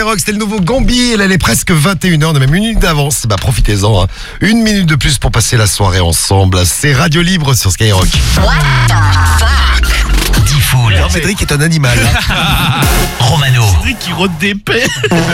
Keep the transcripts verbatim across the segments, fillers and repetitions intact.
Rock, c'était le nouveau Gambi, elle est presque vingt et une heures, on a même une minute d'avance, bah profitez-en, hein. Une minute de plus pour passer la soirée ensemble, c'est Radio Libre sur Skyrock. What the fuck? Diffoul. Cédric est un animal. Romano. Cédric qui rôde des paix.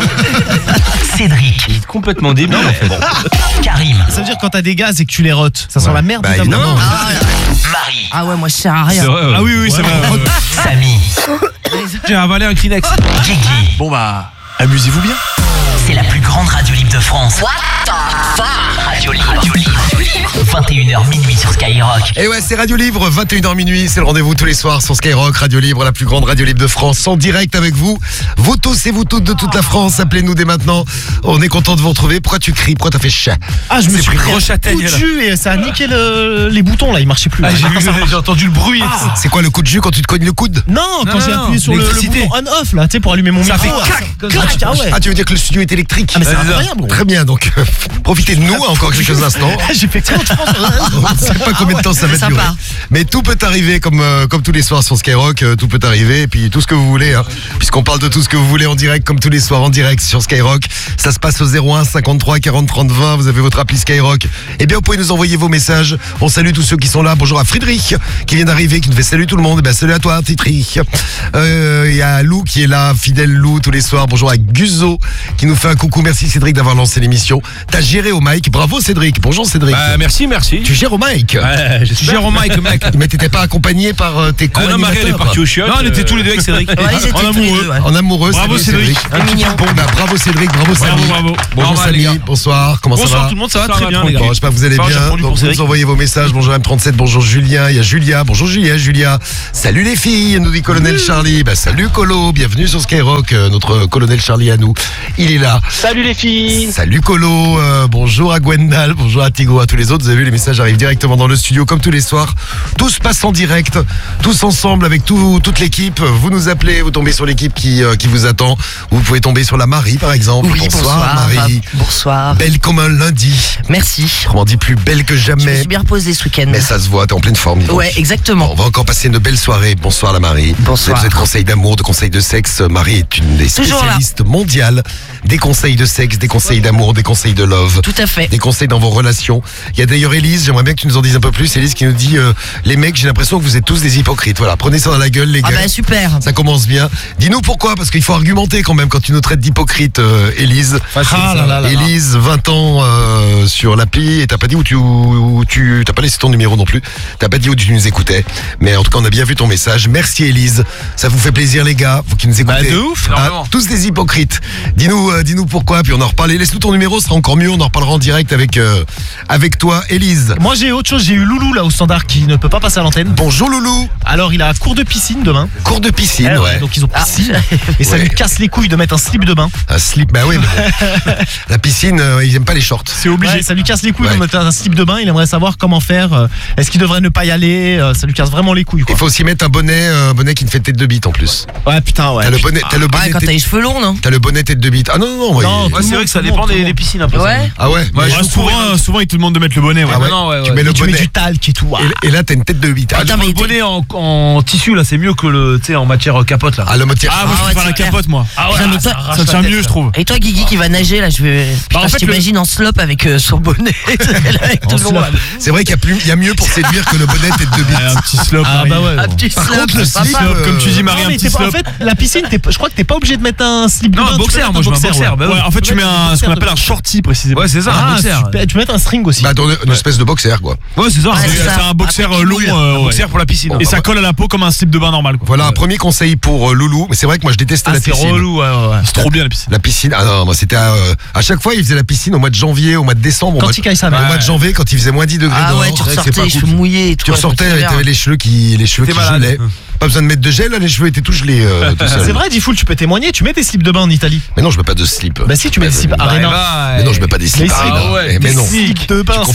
Cédric. Il est complètement débile en fait. Karim. Ça veut dire quand t'as des gaz et que tu les rotes, ça sent Ouais. la merde. Bah, évidemment. évidemment. Ah, Marie. Ah ouais, moi je sers à rien. vrai, ouais. Ah oui, oui, c'est vrai. ouais, ouais. Samy. J'ai avalé un Kleenex. Guigui. Bon bah, amusez-vous bien. C'est la plus grande radio libre de France. What the fuck? Radio Libre. Radio Libre. vingt et une heures minuit sur Skyrock. Et ouais, c'est Radio Libre, vingt et une heures minuit, c'est le rendez-vous tous les soirs sur Skyrock, Radio Libre, la plus grande radio libre de France, en direct avec vous. Vous tous et vous toutes de toute la France, appelez-nous dès maintenant. On est content de vous retrouver. Pourquoi tu cries? Pourquoi t'as fait chat? Ah, je me C'est suis pris pris un coup de jus et ça a niqué le- les boutons là, ils marchaient plus. Ah, là. j'ai, vu, Attends, ça j'ai entendu le bruit. Ah. C'est quoi le coup de jus quand tu te cognes le coude? Non, quand Non, j'ai non, appuyé sur le, le l'électricité. bouton on-off là, tu sais, pour allumer mon Ça micro. fait là, clac, ça- clac. Ah ouais. Ah, tu veux dire que le studio est électrique? Ah mais c'est Ouais, c'est ça. incroyable. gros. Très bien, donc euh, profitez de nous hein, encore quelques instants. J'ai fait quoi On ne sait pas combien de temps ça va c'est durer. sympa. Mais tout peut arriver comme, euh, comme tous les soirs sur Skyrock, euh, tout peut arriver, et puis tout ce que vous voulez, hein, puisqu'on parle de tout ce que vous voulez en direct, comme tous les soirs en direct sur Skyrock. Ça se passe au zéro un cinquante-trois quarante trente vingt, vous avez votre appli Skyrock. Eh bien, vous pouvez nous envoyer vos messages. On salue tous ceux qui sont là. Bonjour à Friedrich, qui vient d'arriver, qui nous fait salut tout le monde. Eh bien, salut à toi, Friedrich. Euh, Il y a Lou qui est là, fidèle Lou, tous les soirs. Bonjour à Guzo, qui nous fait un coucou. Merci Cédric d'avoir lancé l'émission. T'as géré au mic. Bravo Cédric. Bonjour Cédric. Bah, merci, merci. Tu gères au mic. Ouais, je suis Jérôme Mike, mec. Mais t'étais pas accompagné par euh, tes Ah non, Marie, elle est co-animateurs. partie au chiottes. Non, on était tous les deux avec Cédric. Ouais, ils étaient En tous les amoureux. deux, ouais. En amoureux. Bravo, salut, Cédric. Un C'est mignon. Bon, bah, bravo Cédric, bravo Bravo, Samy. bravo. Bonjour Bravo, les Samy, gars. bonsoir, comment Bonsoir ça va? tout le monde, ça va Ça très va bien, trop les gars. Bon, j'espère que vous allez Enfin, j'ai bien. répondu pour Donc, vous Cédric. nous envoyez vos messages. Bonjour M trente-sept, bonjour Julien. Il y a Julia. Bonjour Julia, Julia. Salut les filles, nous dit Colonel Charlie. Bah, salut Colo, bienvenue sur Skyrock. euh, Notre Colonel Charlie à nous. Il est là. Salut les filles. Salut Colo, euh, bonjour à Gwendal, bonjour à Tigo, à tous les autres. Vous avez vu, les messages arrivent directement dans le studio comme tous les soirs. Tout se passe en direct, tous ensemble avec tout, toute l'équipe. Vous nous appelez, vous tombez sur l'équipe qui, euh, qui vous attend. Vous pouvez tomber sur la Marie par exemple. Oui, bonsoir. Marie. Bonsoir. Belle comme un lundi. Merci. Autrement dit, plus belle que Je me jamais. suis bien reposé ce week-end. Mais ça se voit, t'es en pleine forme. dis donc. Ouais, Bon, exactement. on va encore passer une belle soirée. Bonsoir la Marie. Bonsoir. Vous êtes conseil d'amour, de conseil de sexe. Marie est une des Toujours là. spécialistes mondiales des conseils de sexe, des conseils d'amour, des conseils de love. Tout à fait. Des conseils dans vos relations. Il y a d'ailleurs Élise, j'aimerais bien que tu nous en dises un peu plus. Élise qui nous dit euh, les mecs, j'ai l'impression que vous êtes tous des hypocrites. Voilà, prenez ça dans la gueule les Ah gars. bah super. Ça commence bien. Dis-nous pourquoi, parce qu'il faut argumenter quand même quand tu nous traites d'hypocrite, euh, Élise. Ah là là là. Élise, vingt ans euh, sur l'appli, et t'as pas dit où tu, où tu t'as pas laissé ton numéro non plus. T'as pas dit où tu nous écoutais. Mais en tout cas, on a bien vu ton message. Merci Élise. Ça vous fait plaisir les gars, vous qui nous écoutez. Bah, de ouf, Ah, énormément. tous des hypocrites. Dis-nous, euh, dis-nous pourquoi, puis on en reparle. Et laisse-nous ton numéro, ce sera encore mieux. On en reparlera en direct avec euh, avec toi, Élise. Moi j'ai autre chose, j'ai eu Loulou là au standard qui ne peut pas passer à l'antenne. Bonjour Loulou. Alors il a cours de piscine demain. Cours de piscine, Eh ouais, ouais. Donc ils ont piscine. Et ça Ouais. lui casse les couilles de mettre un slip de bain. Un slip, bah oui. Mais bon. La piscine, euh, ils aiment pas les shorts. C'est obligé. Ça lui casse les couilles Ouais. de mettre un slip de bain. Il aimerait savoir comment faire. euh, Est-ce qu'il devrait ne pas y aller? euh, Ça lui casse vraiment les couilles quoi. Il faut aussi mettre un bonnet, euh, un bonnet qui ne fait tête de bite en plus. Ouais putain ouais. T'as le bonnet, t'as le bonnet, Ouais, quand tête- t'as les cheveux longs, non? t'as le bonnet tête de bite. Ah non non non. ouais, Non, il- Ouais, c'est vrai que ça dépend des, des piscines un peu. Ouais. Ah ouais. Ouais, mais- je souvent, souvent, ils te demandent de mettre le bonnet. Ouais. Ah ouais. Non, ouais, Tu ouais. mets le Et tu mets bonnet. du talc et tout. ah. Et, et là t'as une tête de bite. Ah, Putain, Le mais bonnet en, en tissu là, c'est mieux que le, tu sais, en matière capote là. ah, le moitié. Ah, moi je Ah ouais, préfère la c'est clair. capote moi. Ah Putain, mais toi- Ça tient mieux, je trouve. Et toi, Guigui, qui va nager, là, je vais. Putain, en je fait, t'imagine en slop avec euh, son bonnet. avec tout le long, là. C'est vrai qu'il y a plus, il y a mieux pour séduire que le bonnet tête de bite. Ouais, un petit slop. Ah bah ouais. Un petit Par slop, contre, le sympa. slip, Slop, comme tu dis, Marie, Non, un mais petit t'es pas- en slop. fait, la piscine, t'es pas- je crois que t'es pas obligé de mettre un slip de Non, bain. un tu peux boxer, mettre moi je mets un boxer. ouais. Bah Ouais, oui. En fait, tu mets un, ce qu'on appelle un boxer. shorty précisément. Ouais, c'est ça, un Ah, boxer. super. Tu peux mettre un string aussi. Bah dans une espèce de boxer quoi. Ouais, c'est ça. Ouais, C'est c'est ça. c'est un boxer Après, euh, tu long. mouilles. euh, Un ouais. boxer pour la piscine. Bon, Et bah, ça colle à la peau comme un slip de bain normal. Quoi. Voilà un premier conseil pour euh, Loulou. Mais c'est vrai que moi je déteste Ah, la c'est piscine. relou, ouais, ouais, ouais. C'est trop bien la piscine. La piscine, ah non, moi c'était à, euh, à chaque fois il faisait la piscine au mois de janvier, au mois de décembre, au Quand mois, il caille sa au mère. mois de janvier quand il faisait moins dix degrés Ah dehors. ouais, tu c'est ressortais pas les cool. cheveux mouillés et tout. Tu ouais, ressortais, quand il fait t'avais les cheveux qui, les cheveux T'es qui malade. gelaient. Pas besoin de mettre de gel, là, les cheveux étaient tout gelés. euh, tout seul. C'est vrai, Diffoul, tu peux témoigner. Tu mets tes slips de bain en Italie. Mais non, je mets pas de slip. Bah si, tu mets des slips Arena. Mais non, je mets pas des slips. Mais si. Arena. Ah ouais, Eh, mais des non. Slips de bain.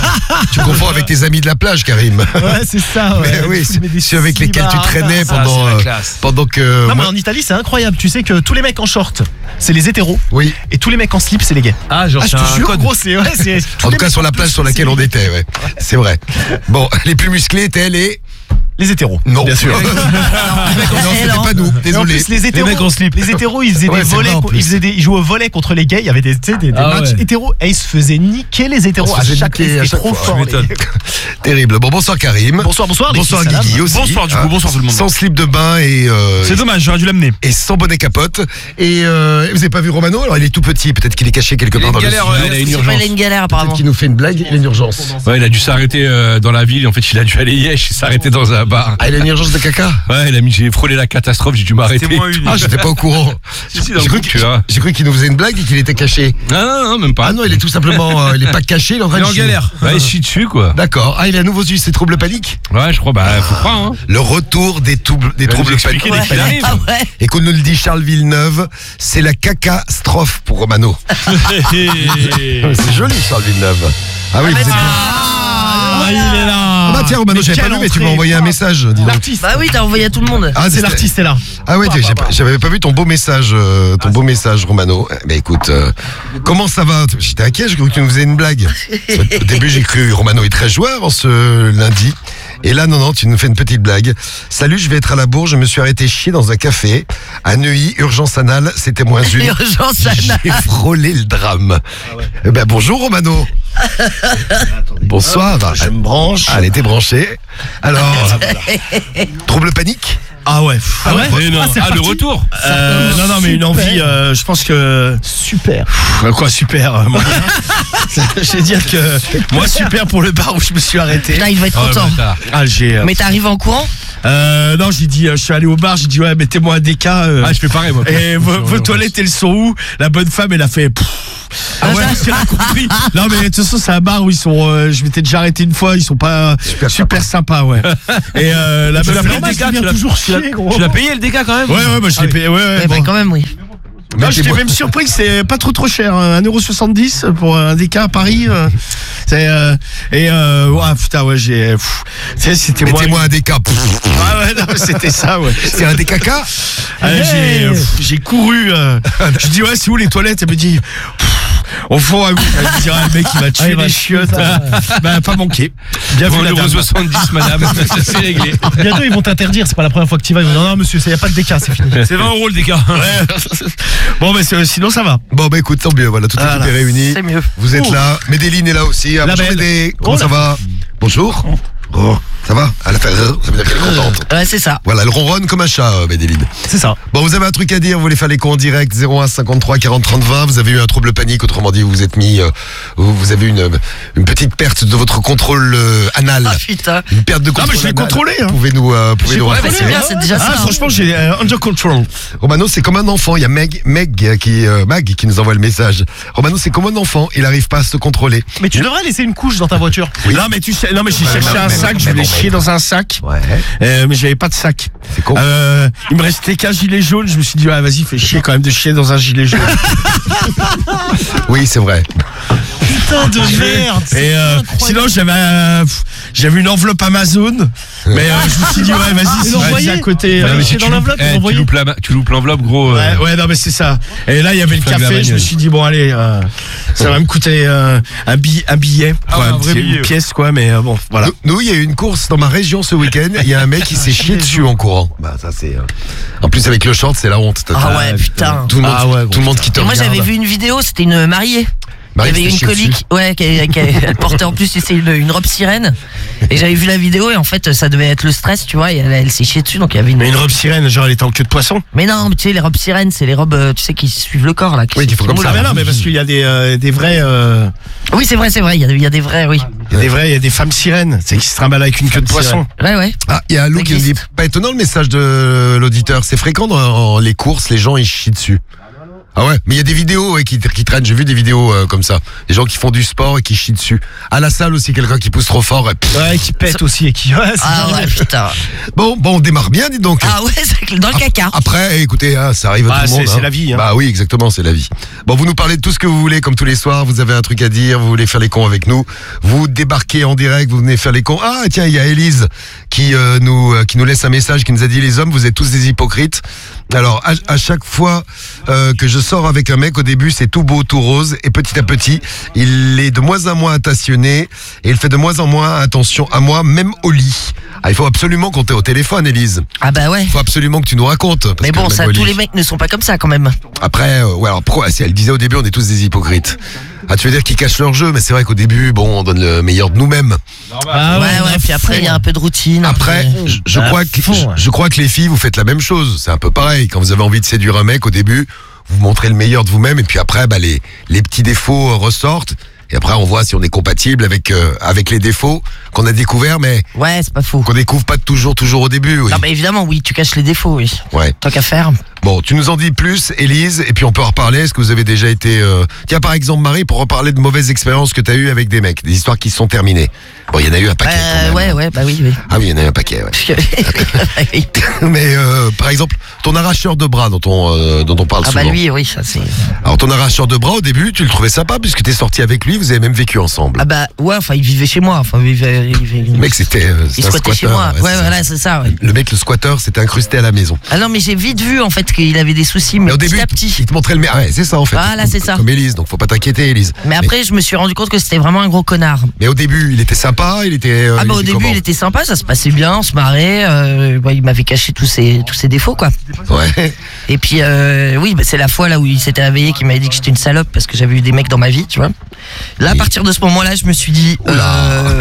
Tu confonds avec tes amis de la plage, Karim. Ouais, c'est ça. Ouais. Mais oui, Tu mets des ceux avec slips lesquels tu Arena. traînais Ça, pendant, c'est la euh, classe. pendant que. Non, mais moi- en Italie, c'est incroyable. Tu sais que tous les mecs en short, c'est les hétéros. Oui. Et tous les mecs en slip, c'est les gays. Ah, genre, Ah, je c'est te un jure, code. gros, c'est. Ouais, c'est tous En les tout cas, mecs sur la en plage plus, sur laquelle c'est on les gays. était, ouais. C'est vrai. Bon, les plus musclés étaient les. Les hétéros. Non, bien sûr. non, c'était non. pas nous. Et en Désolé. plus, les hétéros, mecs en slip. les hétéros, ils faisaient Ouais, des c'est volets, vrai, en co- plus. ils, faisaient des, ils jouaient au volet contre les gays. Il y avait des, tu sais, des, des Ah matchs ouais. hétéros et ils se faisaient niquer les hétéros On se à faisait chaque niquer à C'était chaque trop fois. fort. Tu m'étonnes. les- Terrible. Bon, bonsoir Karim. Bonsoir, bonsoir. les Bonsoir filles, salam. Guigui aussi. Bonsoir, du coup, hein. bonsoir tout le monde. Sans slip de bain et, euh, C'est dommage, j'aurais dû l'amener. et sans bonnet capote. Et euh, vous avez pas vu Romano? Alors il est tout petit, peut-être qu'il est caché quelque part dans le galère, studio. ouais, il a une C'est pas, il a une galère apparemment. Peut-être qu'il nous fait une blague, il a une urgence. Ouais, il a dû s'arrêter euh, dans la ville. En fait, il a dû aller Yesh, il s'est arrêté dans un bar. Ah, il a une urgence de caca? Ouais, il a mis, j'ai frôlé la catastrophe, j'ai dû m'arrêter. C'est moi une. Ah, j'étais pas au courant. Si, si, dans J'ai le cru groupe, que- tu vois. j'ai cru qu'il nous faisait une blague et qu'il était caché. Non, non, non, même pas. Ah non, il est tout simplement, euh, il est pas caché, il est en train Il est de en chier. galère. Ouais, il chie dessus, quoi. D'accord. Ah, il a à nouveau eu ses troubles paniques? Ouais, je crois, bah, faut croire, hein. Le retour des, troubles- des va troubles nous expliquer paniques. dès qu'il arrive. Ah ouais. Et qu'on nous le dit Charles Villeneuve, c'est la cacastrophe pour Romano. C'est joli Charles Villeneuve. Ah oui, vous êtes... Ah, il est là. Ah bah tiens Romano, Mais j'avais pas quelle vu mais tu m'as entrée. envoyé un message, dis donc. L'artiste. Bah oui, t'as envoyé à tout le monde. Ah, C'est c'était- l'artiste est là. Ah ouais, j'ai pas- j'avais pas vu ton beau message, euh, ton beau message Romano. Eh ben écoute, euh, comment ça va? J'étais inquiet, j'ai cru que tu nous faisais une blague. Au début j'ai cru Romano est très joueur en ce lundi. Et là non non, tu nous fais une petite blague. Salut, je vais être à la bourre, je me suis arrêté chier dans un café. À Neuilly, urgence anale, c'était moins une. Urgence anale. J'ai frôlé le drame. Eh ben bonjour Romano. Bonsoir. Je me branche. Ah, elle était branchée. Alors, trouble panique? Ah ouais. Ah ouais. Mais non. Ah, c'est Ah, le parti. retour. Euh, non, non, mais une Super. envie, euh, je pense que. Super. Pff, quoi, super euh, moi. Je vais dire que. Moi, super pour le bar où je me suis arrêté. Putain, il va être Oh, le content. bâtard. Ah, j'ai. euh, Mais t'es arrivé en courant? euh, non, j'ai dit, euh, je suis allé au bar, j'ai dit, ouais, mettez-moi un D K. euh, Ah, je fais pareil, moi. et vos, vos toilettes, elles sont où? La bonne femme, elle a fait. Pff. Ah ouais, parce qu'elle a compris. Non, mais de toute façon, c'est un bar où ils sont. euh, je m'étais déjà arrêté une fois, ils sont pas super, Super sympas, ouais. Et euh, la Tu l'as meuf, payé elle le dit- dégât, tu l'as toujours tu l'as- chier, gros. tu l'as payé le dégât quand même? Ouais, ouais, bah, je l'ai payé. Ouais, ouais, Eh ben, bon. quand même, oui. Non, j'étais Mettez-moi- même surpris que c'est pas trop trop cher, hein, un euro soixante-dix pour un D K à Paris. euh, c'est euh, et euh, ouais, putain ouais j'ai, pff, tu sais, c'était moi. Mettez-moi un D K. Ah ouais, non, c'était ça ouais. C'est un D K K? Ah, j'ai, euh, pff, j'ai couru. euh, je dis ouais c'est où les toilettes? Elle me dit pff, au fond à gauche. Elle me dit ah, le mec il va tuer Ah, il va les tuer chiottes. ça, Bah pas manqué. Bien vu Pour la l'euro dame. soixante-dix, madame. Ça, c'est réglé. Bientôt, ils vont t'interdire. C'est pas la première fois que tu y vas. Ils vont dire, non, non, monsieur, il n'y a pas de déca, c'est fini. C'est vingt euros le dégât. Ouais. Bon mais c'est- sinon ça va. Bon bah écoute, tant mieux, voilà, toute l'équipe Voilà. est réunie. C'est mieux. Vous êtes là, Médéline est là aussi. Ah, La bonjour belle. Médé, comment Oh, ça la- va? Bonjour. Oh, ça va? Elle a fait euh, ça veut dire qu'elle est contente. Ouais, c'est ça. Voilà, elle ronronne comme un chat, euh, Médéline. C'est ça. Bon, vous avez un truc à dire, vous voulez faire les cons en direct, zéro un cinquante-trois quarante trente vingt, vous avez eu un trouble panique, autrement dit, vous vous êtes mis, euh, vous, vous avez eu une, une petite perte de votre contrôle euh, anal. Ah putain. Une perte de Non contrôle mais je l'ai anal. contrôlé. Hein. Pouvez nous, euh, pouvez J'ai nous contrôlé, Ouais, mais raconter. c'est bien, c'est déjà Ah ça. franchement j'ai euh, under control. Romano, c'est comme un enfant. Il y a Meg, Meg qui, euh, Mag qui nous envoie le message. Romano, c'est comme un enfant. Il n'arrive pas à se contrôler. Mais tu devrais laisser une couche dans ta voiture. Non mais tu sais, non mais j'ai cherché mais un non, sac, mais je voulais non, mais chier non. dans un sac, Ouais. euh, mais j'avais pas de sac. C'est con. Euh, il me restait qu'un gilet jaune, je me suis dit ah vas-y fais chier quand même de chier dans un gilet jaune. Oui, c'est vrai. Putain de merde. Et euh, sinon j'avais euh, pff, j'avais une enveloppe Amazon, mais euh, je me suis dit ouais vas-y Ils c'est l'ont vas-y envoyé. à côté. Fallait euh, chier dans l'enveloppe, Eh, ils l'ont tu envoyé. loupes la- tu loupes l'enveloppe, gros. euh, Ouais, ouais, non, mais c'est ça. Et là, il y avait le Flingue la café. Je me bagnole. suis dit, bon, allez, euh, ça va me coûter euh, un, billet, un billet. Ah quoi, ouais, un un vrai petit- billet, une ouais. pièce, quoi, mais euh, bon, voilà. Nous, nous, il y a eu une course dans ma région ce week-end. Il y a un mec qui s'est chié dessus en courant. Bah, ça, c'est. euh, En plus, avec le short, c'est la honte. Ah ouais, putain. Tout le monde, Ah ouais, gros, tout le monde qui te Et moi, regarde. j'avais vu une vidéo, c'était une mariée. Marie Il y avait s'est une chiée colique, ouais, qui, qui- elle portait en plus, c'est une, une robe sirène. Et j'avais vu la vidéo et en fait, ça devait être le stress, tu vois. Et elle, elle s'est chiée dessus, donc il y avait une. Mais une robe sirène, genre, elle était en queue de poisson. Mais non, mais tu sais, les robes sirènes, c'est les robes, euh, tu sais, qui suivent le corps là. Oui, qui font comme moulent. ça. Ah, mais non, mais parce qu'il y a des, euh, des vrais. euh, Oui, c'est vrai, c'est vrai. Il y, a, il y a des vrais, oui. Il y a des vrais, il y a des femmes sirènes. C'est qui se trimballent avec une queue de poisson. Ouais, ouais. Ah, il y a Lou Ça qui nous dit, existe. pas étonnant le message de l'auditeur. C'est fréquent dans les courses, les gens ils chient dessus. Ah ouais, mais il y a des vidéos ouais, qui, qui traînent. J'ai vu des vidéos euh, comme ça. Des gens qui font du sport et qui chient dessus. À la salle aussi, quelqu'un qui pousse trop fort. Et pff. Ouais, qui pète aussi et qui. Ouais, c'est Ah bien. ouais, putain. Bon, bon, on démarre bien, dis donc. Ah ouais, c'est que dans le caca. Après, écoutez, hein, ça arrive à Ah, tout le c'est- monde. c'est hein. la vie, hein. Bah oui, exactement, c'est la vie. Bon, vous nous parlez de tout ce que vous voulez, comme tous les soirs. Vous avez un truc à dire, vous voulez faire les cons avec nous. Vous débarquez en direct, vous venez faire les cons. Ah tiens, il y a Élise qui euh, nous euh, qui nous laisse un message, qui nous a dit les hommes, vous êtes tous des hypocrites. Alors, à, à chaque fois euh, que je sors avec un mec, au début, c'est tout beau, tout rose, et petit à petit, il est de moins en moins attentionné, et il fait de moins en moins attention à moi, même au lit. Ah, il faut absolument qu'on t'ait au téléphone, Élise. Ah bah ouais. Il faut absolument que tu nous racontes. parce Mais que bon, le mec ça, au tous lit- les mecs ne sont pas comme ça quand même. Après, euh, ouais, alors pourquoi si elle disait au début, on est tous des hypocrites. Ah, tu veux dire qu'ils cachent leur jeu, mais c'est vrai qu'au début, bon, on donne le meilleur de nous-mêmes. Ah ouais, ouais, puis après, il y a un peu de routine. Après, je, je À crois que, fond, je, ouais. je crois que les filles, vous faites la même chose. C'est un peu pareil. Quand vous avez envie de séduire un mec, au début, vous montrez le meilleur de vous-même, et puis après, bah, les, les petits défauts euh, ressortent. Et après, on voit si on est compatible avec, euh, avec les défauts qu'on a découverts, mais Ouais, c'est pas faux. qu'on découvre pas toujours, toujours au début. Oui. Non, mais évidemment, oui, tu caches les défauts, oui. Ouais. Tant qu'à faire. Bon, tu nous en dis plus, Élise, et puis on peut en reparler. Est-ce que vous avez déjà été... euh, Tiens, par exemple, Marie, pour reparler de mauvaises expériences que tu as eues avec des mecs, des histoires qui se sont terminées. Bon, il y en a eu un paquet. quand Euh, même. ouais, ouais, bah oui, oui. Ah oui, il y en a eu un paquet, ouais. Oui. Mais euh, par exemple, ton arracheur de bras dont on, euh, dont on parle Ah souvent. bah lui, oui, ça c'est... Alors ton arracheur de bras, au début, tu le trouvais sympa puisque t'es sorti avec lui, vous avez même vécu ensemble. Ah bah ouais, enfin, il vivait chez moi. Enfin, il vivait... Il, vivait... Le mec, c'était euh, il c'était un squattait chez squatteur. moi. ouais, Ouais, c'est ça. voilà, c'est ça, ouais. Le mec, le squatteur, s'était incrusté à la maison. Ah non, mais j'ai vite vu, en fait, qu'il avait des soucis, mais, Mais au petit début, à petit. il te montrait le meilleur. Ouais, c'est ça en fait. Voilà, Comme- c'est ça. Comme Élise, donc faut pas t'inquiéter, Élise. Mais après, je me suis rendu compte que c'était vraiment un gros connard. Mais au début, il était sympa, il était. euh, Ah bah il au était début comment il était sympa, ça se passait bien, on se marrait, euh, bah, il m'avait caché tous ses tous ses défauts quoi. Ouais. Et puis euh, oui, bah, c'est la fois là où il s'était réveillé qu'il m'avait dit que j'étais une salope parce que j'avais eu des mecs dans ma vie, tu vois. Là à Oui. partir de ce moment-là, je me suis dit euh,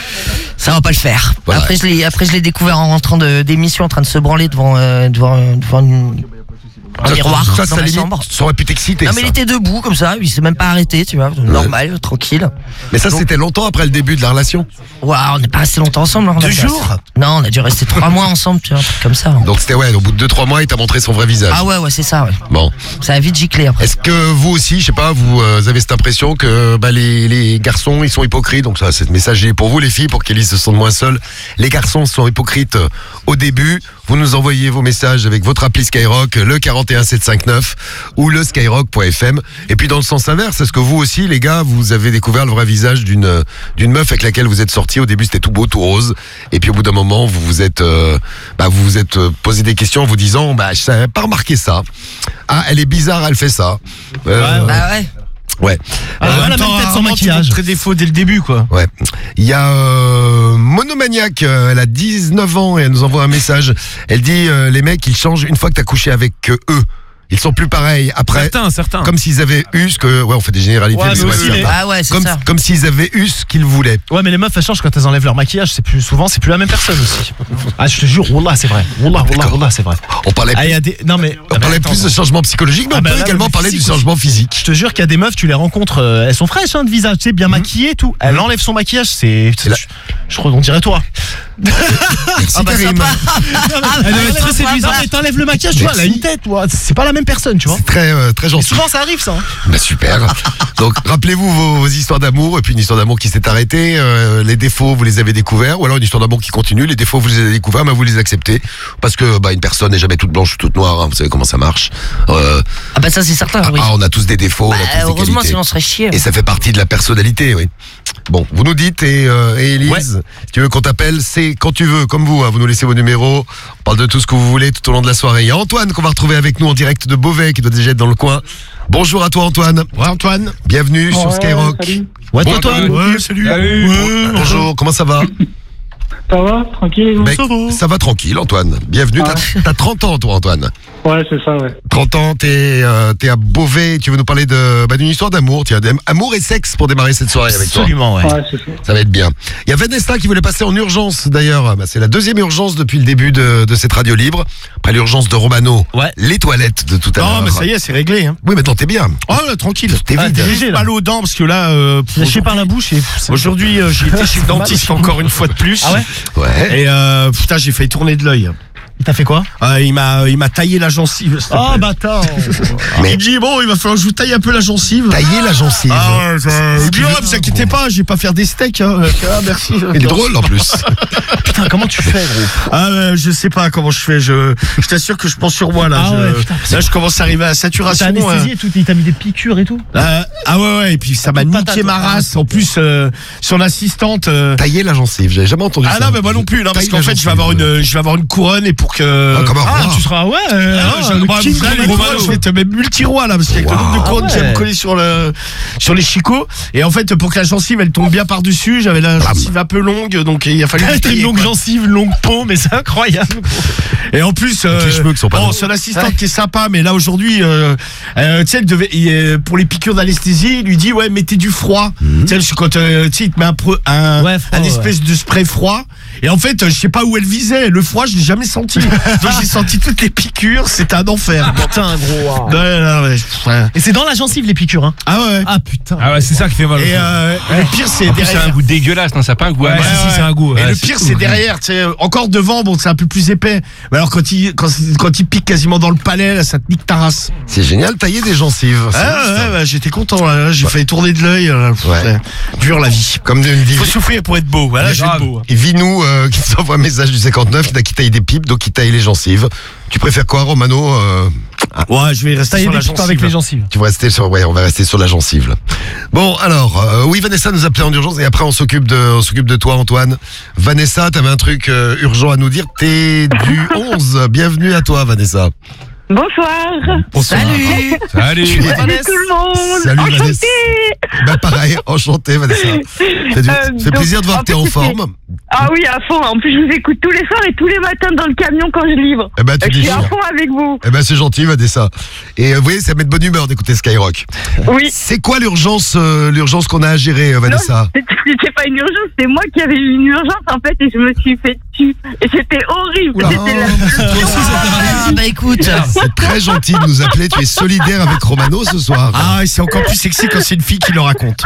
ça va pas le faire. Voilà. Après je l'ai après je l'ai découvert en rentrant de d'émission en train de se branler devant euh, devant devant une, un Ça, miroir ça, dans ça, ma limite, chambre. ça aurait pu t'exciter. Non mais ça. il était debout comme ça, il s'est même pas arrêté, tu vois, normal, tranquille. Mais ça, c'était longtemps après le début de la relation. Waouh, on n'est pas resté longtemps ensemble. hein, on a Deux dû jours rester- Non, on a dû rester trois mois ensemble, tu vois, un truc comme ça. Donc c'était ouais, au bout de deux trois mois, il t'a montré son vrai visage. Ah ouais, ouais, c'est ça, ouais. Bon. Ça a vite giclé après. Est-ce que vous aussi, je sais pas, vous euh, avez cette impression que bah, les, les garçons, ils sont hypocrites. Donc ça, c'est le message est pour vous les filles, pour qu'Élise se sente moins seule. Les garçons sont hypocrites euh, au début. Vous nous envoyez vos messages avec votre appli Skyrock, le quarante et un sept cent cinquante-neuf ou le skyrock point f m. Et puis dans le sens inverse, est-ce que vous aussi, les gars, vous avez découvert le vrai visage d'une euh, d'une meuf avec laquelle vous êtes sortis. Au début, c'était tout beau, tout rose. Et puis au bout d'un moment, vous vous êtes, euh, bah, vous vous êtes euh, posé des questions en vous disant, bah, je savais pas remarqué ça. Ah, elle est bizarre, elle fait ça. Euh, Bah ouais. ouais. Ah, Euh, ouais, la même tête sans maquillage. Très défaut dès le début, quoi. Ouais. Il y a euh, Monomaniac, euh, elle a dix-neuf ans et elle nous envoie un message. Elle dit euh, les mecs, ils changent une fois que t'as couché avec euh, eux. Ils sont plus pareils après. Certains, certains. Comme s'ils avaient eu ce que... Ouais, on fait des généralités. Ouais, mais mais c'est vrai, aussi c'est les- pas- Ah ouais, c'est Comme, ça. comme s'ils avaient eu ce qu'ils voulaient. Ouais, mais les meufs, elles changent quand elles enlèvent leur maquillage. C'est plus souvent, c'est plus la même personne aussi. Ah, je te jure, wallah, c'est vrai. Wallah, wallah, D'accord. wallah, c'est vrai. On parlait, Ah, il y a des. Non, mais. on parlait plus de changement psychologique, mais Ah, on bah peut là, également le parler du physique changement physique. Je te jure qu'il y a des meufs, tu les rencontres, euh, elles sont fraîches hein, de visage, tu sais, bien maquillées et tout. Elle enlève son maquillage, c'est. là- Je, je crois qu'on dirait toi. Merci Ah bah Karim. sympa. Elle doit être très séduisante. Mais t'enlèves le maquillage, tu vois, elle a une tête, toi. C'est pas la même personne, tu vois. C'est très, euh, très Et gentil. souvent, ça arrive, ça. hein. Bah super. Donc rappelez-vous vos, vos histoires d'amour et puis une histoire d'amour qui s'est arrêtée. euh, les défauts vous les avez découverts ou alors une histoire d'amour qui continue. Les défauts vous les avez découverts mais vous les acceptez parce que bah une personne n'est jamais toute blanche ou toute noire. hein, vous savez comment ça marche. Euh, Ah bah ça c'est certain, ah, oui. ah, on a tous des défauts. on a Bah, tous des heureusement, qualités. sinon on serait chier. Et ça fait partie de la personnalité, oui. Bon, vous nous dites, et, euh, et Élise, Ouais. si tu veux qu'on t'appelle, c'est quand tu veux, comme vous, hein, vous nous laissez vos numéros, on parle de tout ce que vous voulez tout au long de la soirée. Il y a Antoine qu'on va retrouver avec nous en direct de Beauvais, qui doit déjà être dans le coin. Bonjour à toi Antoine. Ouais, Antoine. Bienvenue sur Skyrock. Ouais, Bon, toi, Antoine. Antoine. Ouais, salut. Ouais, bonjour, comment ça va? Ça va, tranquille et vous? Ben, ça va tranquille Antoine, bienvenue. Ah. T'as- T'as trente ans toi Antoine. Ouais, c'est ça, ouais. trente ans, t'es euh, t'es à Beauvais, tu veux nous parler de bah, d'une histoire d'amour, tiens, d'am- amour et sexe pour démarrer cette soirée avec toi. Absolument, ouais. Ouais, c'est ça. Ça va être bien. Il y a Vanessa qui voulait passer en urgence d'ailleurs. Bah, c'est la deuxième urgence depuis le début de, de cette radio libre. Après l'urgence de Romano. Ouais. Les toilettes de tout à l'heure. Non, mais ça y est, c'est réglé. Hein. Oui, maintenant t'es bien. Oh, là, tranquille. T'es Ah, vide. t'es léger, là. Mal aux dents, parce que là. Euh, pour Lâché par la bouche et. Aujourd'hui, euh, j'ai été chez le dentiste encore une fois de plus. Ah ouais. Ouais. Et euh, putain, j'ai failli tourner de l'œil. Il t'a fait quoi? Euh, il m'a, il m'a taillé la gencive. s'il te Oh, plaît. bâtard. Mais- Il dit bon, il va falloir que je vous taille un peu la gencive. Tailler la gencive. Ah ouais, ça... Vous ne vous inquiétez pas, je vais pas faire des steaks. Hein. Ah, merci. Il est drôle en plus. Putain, comment tu fais, gros? Ah, euh, je sais pas comment je fais. Je, je t'assure que je pense sur moi là. Ah je... ouais, putain, là, je commence à arriver à la saturation. T'as anesthésié euh. et tout, il t'a mis des piqûres et tout? Euh, ah ouais, ouais, et puis ça m'a Toute niqué patate, ma hein. race. En plus, euh, son assistante. euh, Tailler la gencive, j'avais jamais entendu Ah ça. non, mais moi non plus, non, parce Tailler qu'en la fait, je gencive. vais avoir une, je vais avoir une couronne et pour pour que. Ah, comme un Ah, roi. tu seras, ouais. euh, Ah, ah, je, le moi, king vous allez, Romano. Romano, je vais te mettre multi-roi là, parce qu'avec le nombre de couronnes Ah qui va ouais. me coller sur, le, sur les chicots. Et en fait, pour que la gencive elle tombe bien par-dessus, j'avais la gencive un peu longue, donc il a fallu. T'as une tailler, longue quoi. gencive, une longue peau, mais c'est incroyable. Et en plus, euh, les cheveux qui sont pas bon, longs. son assistante qui est sympa, mais là aujourd'hui, euh, euh, tu sais, elle devait, il, euh, pour les piqûres d'anesthésie, il lui dit ouais, mettez du froid. Tu sais, parce que quand euh, tu sais, il te met un, pre- un, Ouais, froid, un espèce de spray froid. Et en fait, euh, je sais pas où elle visait. Le froid, je l'ai jamais senti. Donc j'ai senti toutes les piqûres. C'était un enfer. Putain, gros. Ouais, ouais, ouais, ouais. Et c'est dans la gencive, les piqûres, hein. Ah ouais. Ah putain. Ah ouais, c'est ça qui fait mal. Et euh, le pire, c'est En plus, c'est un derrière. goût dégueulasse, non, ça n'a pas un goût. Ouais, amer. si, si, c'est un goût. Et ouais, le c'est pire, tout. c'est derrière, tu sais, encore devant, bon, c'est un peu plus épais. Mais alors, quand il, quand, quand il pique quasiment dans le palais, là, ça te nique ta race. C'est génial, tailler des gencives. C'est Ah juste, ouais, hein. ouais, j'étais content, là, là, j'ai failli tourner de l'œil. là. Ouais. C'est dur, la vie. Comme une Faut souffrir pour être beau. Voilà, j'ai grave. le beau. Et Vinou euh, qui nous envoie un message du cinquante-neuf, qui, qui taille des pipes, donc qui taille les gencives. Tu préfères quoi, Romano euh, Ouais, je vais rester Tailler sur des la pipes gencive. avec les gencives. Tu vas rester sur, ouais, on va rester sur la gencive. Là. Bon, alors, euh, oui, Vanessa nous appelait en urgence et après on s'occupe de, on s'occupe de toi, Antoine. Vanessa, t'avais un truc euh, urgent à nous dire. T'es du onze. Bienvenue à toi, Vanessa. Bonsoir. Bonsoir. Salut. Salut. Salut tout le monde. Salut, Enchantée. Vanessa. Bah pareil, enchanté, Vanessa. Ça fait, du- Euh, ça fait donc, plaisir de voir en que t'es fait, en c'était- forme. Ah oui, à fond. En plus, je vous écoute tous les soirs et tous les matins dans le camion quand je livre. Eh ben, tu Euh, je suis à déchires. fond avec vous. Eh ben, c'est gentil, Vanessa. Et euh, vous voyez, ça met de bonne humeur d'écouter Skyrock. Oui. C'est quoi l'urgence, euh, l'urgence qu'on a à gérer, euh, Vanessa? Non, c'était c'était pas une urgence, c'est moi qui avais eu une urgence en fait et je me suis fait dessus. Et c'était horrible. Oh. C'était la... Ah, bah écoute. C'est très gentil de nous appeler. Tu es solidaire avec Romano ce soir. Ah, et c'est encore plus sexy quand c'est une fille qui le raconte.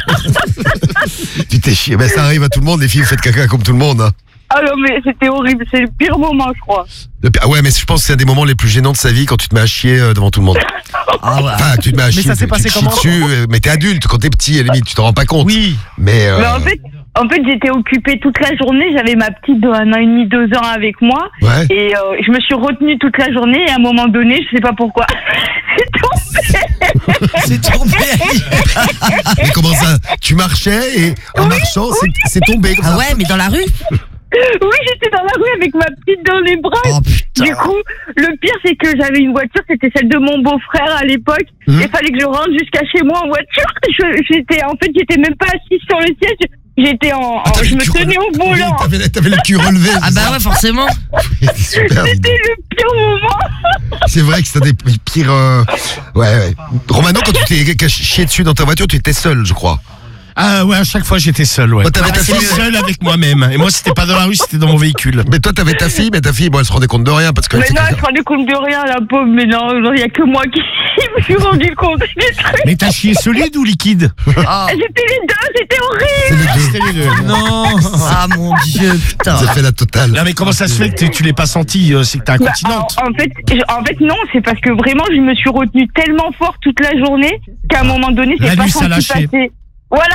Tu t'es chié. Ben, ça arrive à tout le monde, les filles, vous faites caca comme tout le monde. Hein. Ah non, mais c'était horrible. C'est le pire moment, je crois. Le pire- Ah ouais, mais je pense que c'est un des moments les plus gênants de sa vie quand tu te mets à chier euh, devant tout le monde. Ah ouais. Enfin, tu te mets à chier. ça s'est tu- passé tu te chies comment dessus, euh, mais t'es adulte quand t'es petit, à la limite, tu t'en rends pas compte. Oui. Mais, euh, Mais en fait, en fait j'étais occupée toute la journée. J'avais ma petite de un an et demi, deux ans avec moi. ouais. Et euh, je me suis retenue toute la journée et à un moment donné, je sais pas pourquoi, c'est tombé. C'est tombé. Mais comment ça? Tu marchais et en marchant, c'est- c'est tombé comme Ah ça. ouais, mais dans la rue. Oui, j'étais dans la rue avec ma petite dans les bras. Oh putain. Du coup, le pire, c'est que j'avais une voiture, c'était celle de mon beau-frère à l'époque. Mhm. Il fallait que je rentre jusqu'à chez moi en voiture. Je- J'étais, en fait, j'étais même pas assise sur le siège. J'étais en, en- Ah, t'avais je le me cul tenais au relevé. volant. Oui, T'avais t'avais le cul relevé. Ah c'est bah ça. ouais, forcément. C'est super. dis donc. C'était le pire moment. C'est vrai que c'était des pires. euh, Ouais, ouais. Romano, quand tu t'es chié dessus dans ta voiture, tu étais seul, je crois. Ah ouais, à chaque fois j'étais seul, ouais. Toi, t'avais ta J'étais fille. seul avec moi-même. Et moi, c'était pas dans la rue, c'était dans mon véhicule. Mais toi, t'avais ta fille, mais ta fille, bon, elle se rendait compte de rien parce que. Mais c'est non, quelqu'un- elle se rendait compte de rien, la pauvre. Mais non, il y a que moi qui me suis rendu compte des trucs. Mais t'as chié solide ou liquide? Ah, C'était les deux, c'était horrible. c'est les deux. C'était les deux. Non. ah mon dieu, putain. Ça fait la totale. Non mais comment ça se fait que tu- tu l'aies pas senti? euh, C'est que t'es Bah, incontinente. en, en fait, je- en fait, non, c'est parce que vraiment, je me suis retenue tellement fort toute la journée qu'à un moment donné, La c'est pas nuit, ça senti lâchait. passer. Voilà.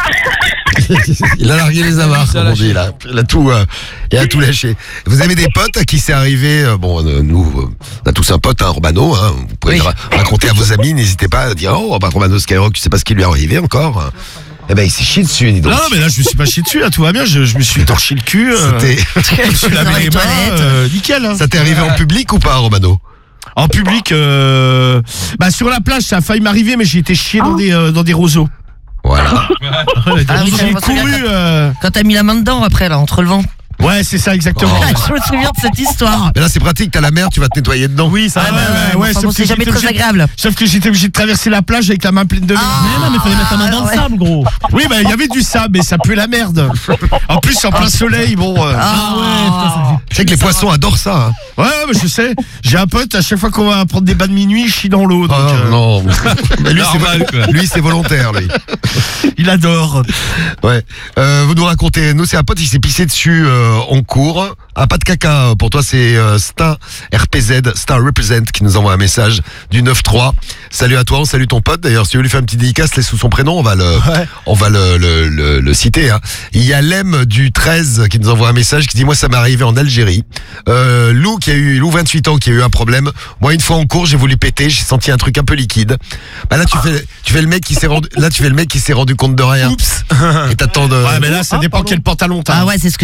Il a largué les amarres, comme on dit, là. Il a tout, euh, il a tout lâché. Vous avez des potes à qui c'est arrivé, euh, bon, euh, nous, euh, on a tous un pote, hein, Romano, hein, vous pouvez Oui. le ra- raconter à vos amis, n'hésitez pas à dire, oh, bah, Romano Skyrock, tu sais pas ce qui lui est arrivé encore. hein. Eh ben, il s'est chié dessus, dis donc. Non mais là je me suis pas chié dessus, là tout va bien, je, je me suis torché le cul, euh, C'était- je me suis Dans lavé les les mains, toilettes. euh, nickel. Hein. Ça t'est arrivé en public ou pas, Romano? En public, euh, bah sur la plage ça a failli m'arriver, mais j'ai été chié dans des euh, dans des roseaux. Voilà. Ah oui, ça, je J'ai me souviens couru. quand- euh, Quand t'as mis la main dedans après là, entre le vent. Ouais c'est ça exactement. Oh. Je me souviens de cette histoire. Mais là, c'est pratique, t'as la mer, tu vas te nettoyer dedans. Oui, ça Ah va. ouais, ouais, ouais, Enfin, sauf bon, que c'est jamais j'étais très obligé- agréable. Sauf que j'étais obligé de traverser la plage avec la main pleine de merde. Ah, Mais non, mais fallait mettre ta main dans le ouais. sable, gros. Oui, bah il y avait du sable, mais ça pue la merde. En plus, en plein soleil, bon. euh, Ah ouais, putain, ça Tu sais que les poissons adorent ça. Hein. Ouais, ouais, mais je sais. J'ai un pote, à chaque fois qu'on va prendre des bains de minuit, je chie dans l'eau. Donc, Ah, euh, non. Mais lui, c'est Normal, quoi. lui, c'est volontaire, lui. il adore. Ouais. Euh, vous nous racontez, nous, c'est un pote, il s'est pissé dessus euh, en cours. Ah, pas de caca. Pour toi, c'est euh, Star R P Z, Star Represent, qui nous envoie un message du neuf trois. Salut à toi, on salue ton pote. D'ailleurs, si tu veux lui faire un petit dédicace, laisse sous son prénom, on va le, Ouais. on va le, le, le, le citer. Hein. Il y a Lem du treize qui nous envoie un message qui dit, moi, ça m'est arrivé en Algérie. Euh, Lou, qui a eu, Lou, vingt-huit ans, qui a eu un problème. Moi, une fois en cours, j'ai voulu péter, j'ai senti un truc un peu liquide. Bah là, tu fais, tu fais le mec qui s'est rendu, là, tu fais le mec qui s'est rendu compte de rien. Oups. Et t'attends de. Ouais, mais là, ça Ah, dépend pardon. quel pantalon t'as. Ah ouais, c'est ce que j'allais dire.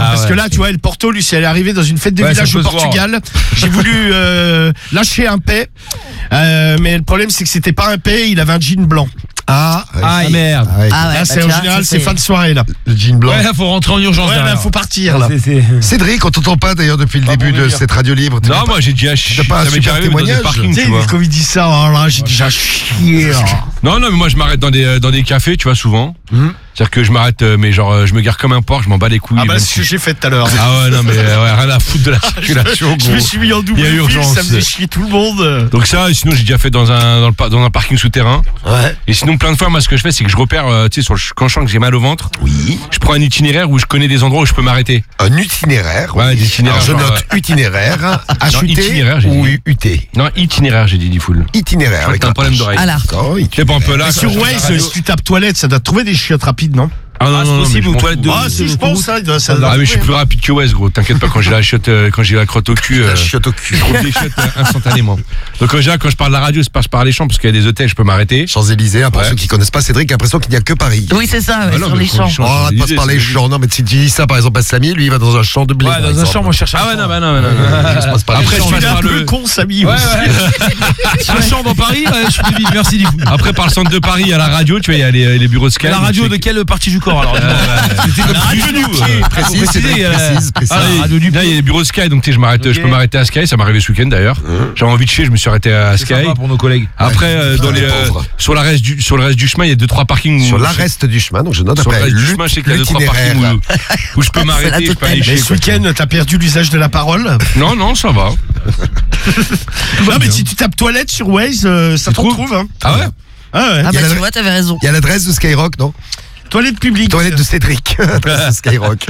Parce ouais, que là, tu vois, El Porto, lui, c'est arrivé dans une fête de Ouais, village ça au peut se voir. Portugal. J'ai voulu euh, lâcher un paix, euh, mais le problème, c'est que c'était pas un paix, il avait un jean blanc. Ah, Ah merde. ouais. Ah ouais, là, bah c'est en tiens, général, ça, c'est fin de soirée, là. Le jean blanc. Ouais, là, faut rentrer en urgence Ouais, là, derrière. faut partir, là. C'est- c'est- Cédric, on t'entend pas d'ailleurs depuis le Pas début bon de délire. cette radio libre. Tu Non, n'as moi j'ai déjà chié. T'as pas un Ça m'est déjà super arrivé, mais dans des témoignage parkings, Tu tu sais, vois. comme il dit ça, oh là, j'ai déjà chié. là. Non, non, mais moi je m'arrête dans des, euh, dans des cafés, tu vois, souvent. C'est-à-dire que je m'arrête, euh, mais genre, euh, je me gare comme un porc, je m'en bats les couilles. Ah bah, même c'est ce que si- j'ai fait tout à l'heure. Ah ouais, non, mais euh, ouais, rien à foutre de la circulation, Je me gros. suis mis en double Il y a fil, urgence. ça faisait chier tout le monde. Donc ça, et sinon j'ai déjà fait dans un, dans, le, par- dans un parking souterrain. Ouais. Et sinon, plein de fois, moi, ce que je fais, c'est que je repère, euh, tu sais, sur le, ch- quand je sens que j'ai mal au ventre, Oui. je prends un itinéraire où je connais des endroits où je peux m'arrêter. Un itinéraire. Ouais, oui. des itinéraires, Alors, je genre, note itinéraire. H U T itinéraire, j'ai ou dit. U T. Non, itinéraire, j'ai dit, dit full. Itinéraire. Ouais, t'as un problème d'oreille. Ah là. D'accord, Tu sais pas un peu là. Sur quand- Waze, si tu tapes toilette, ça doit te trouver des chiottes rapides, non? Ah non, Ah, c'est non, non, possible, mais je ou m'en toilette fous. de- Ah, si, je pense, ça, doit- ça doit Ah mais je suis trouver, plus rapide que Wes, gros. T'inquiète pas, quand j'ai la chiotte, euh, quand j'ai la crotte au cul, euh, La chiotte au cul. je trouve des chiottes euh, instantanément. Donc quand, j'ai- quand je parle de la radio, c'est pas je parle les champs parce qu'il y a des hôtels, je peux m'arrêter. Champs-Élysées, hein, pour Ouais. ceux qui connaissent pas Cédric, j'ai l'impression qu'il n'y a que Paris. Oui, c'est ça, ouais, Ah non, sur mais les faut champs. les champs. Oh, arrête pas de parler champs. Non, mais si tu dis ça, par exemple, à Samy, lui, il va dans un champ de blé. Ouais, par dans un exemple. champ, moi je cherche un Ah ouais, champ. non, bah non, bah non, non, non. Ça se passe par les Après, champs. je Il passe est un par peu le. con, Samy. Ouais, aussi. ouais. Un champ dans Paris, ouais, je suis débile, merci du coup. Après, par le centre de Paris, à la radio, tu vois, il y a les, les bureaux de Sky. La radio donc, de c'est- quelle partie du corps alors dis-moi. C'était comme La radio du du tout, pied. euh, Précise, faut Cédric, préciser, euh, précise, précise. ah, la radio du Là, il y a les bureaux de Sky, donc tu sais, je m'arrête, Ok. je peux m'arrêter à Sky, ça m'est arrivé ce week-end d'ailleurs. J'avais envie de chier, je me suis arrêté à C'est Sky. sympa pour nos collègues. Après, euh, dans les les, euh, pauvres. sur, la reste du, sur le reste du chemin, il y a deux trois parkings. où- Sur l'arrest du chemin, donc je note Sur le après. reste du l'ut- chemin, je sais qu'il y a deux trois l'itinéraire. parkings où, où je peux C'est la m'arrêter, je peux aller totale. chier. Mais ce quoi. week-end, t'as perdu l'usage de la parole. Non, non, ça va. Non, mais si tu tapes toilette sur Waze, euh, ça Tu t'en trouves trouve, hein. Ah ouais Ah ouais. Ah Il y a bah la- tu vois, t'avais raison. Il y a l'adresse de Skyrock, non? Toilette publique. Toilette de Cédric. Adresse de Skyrock.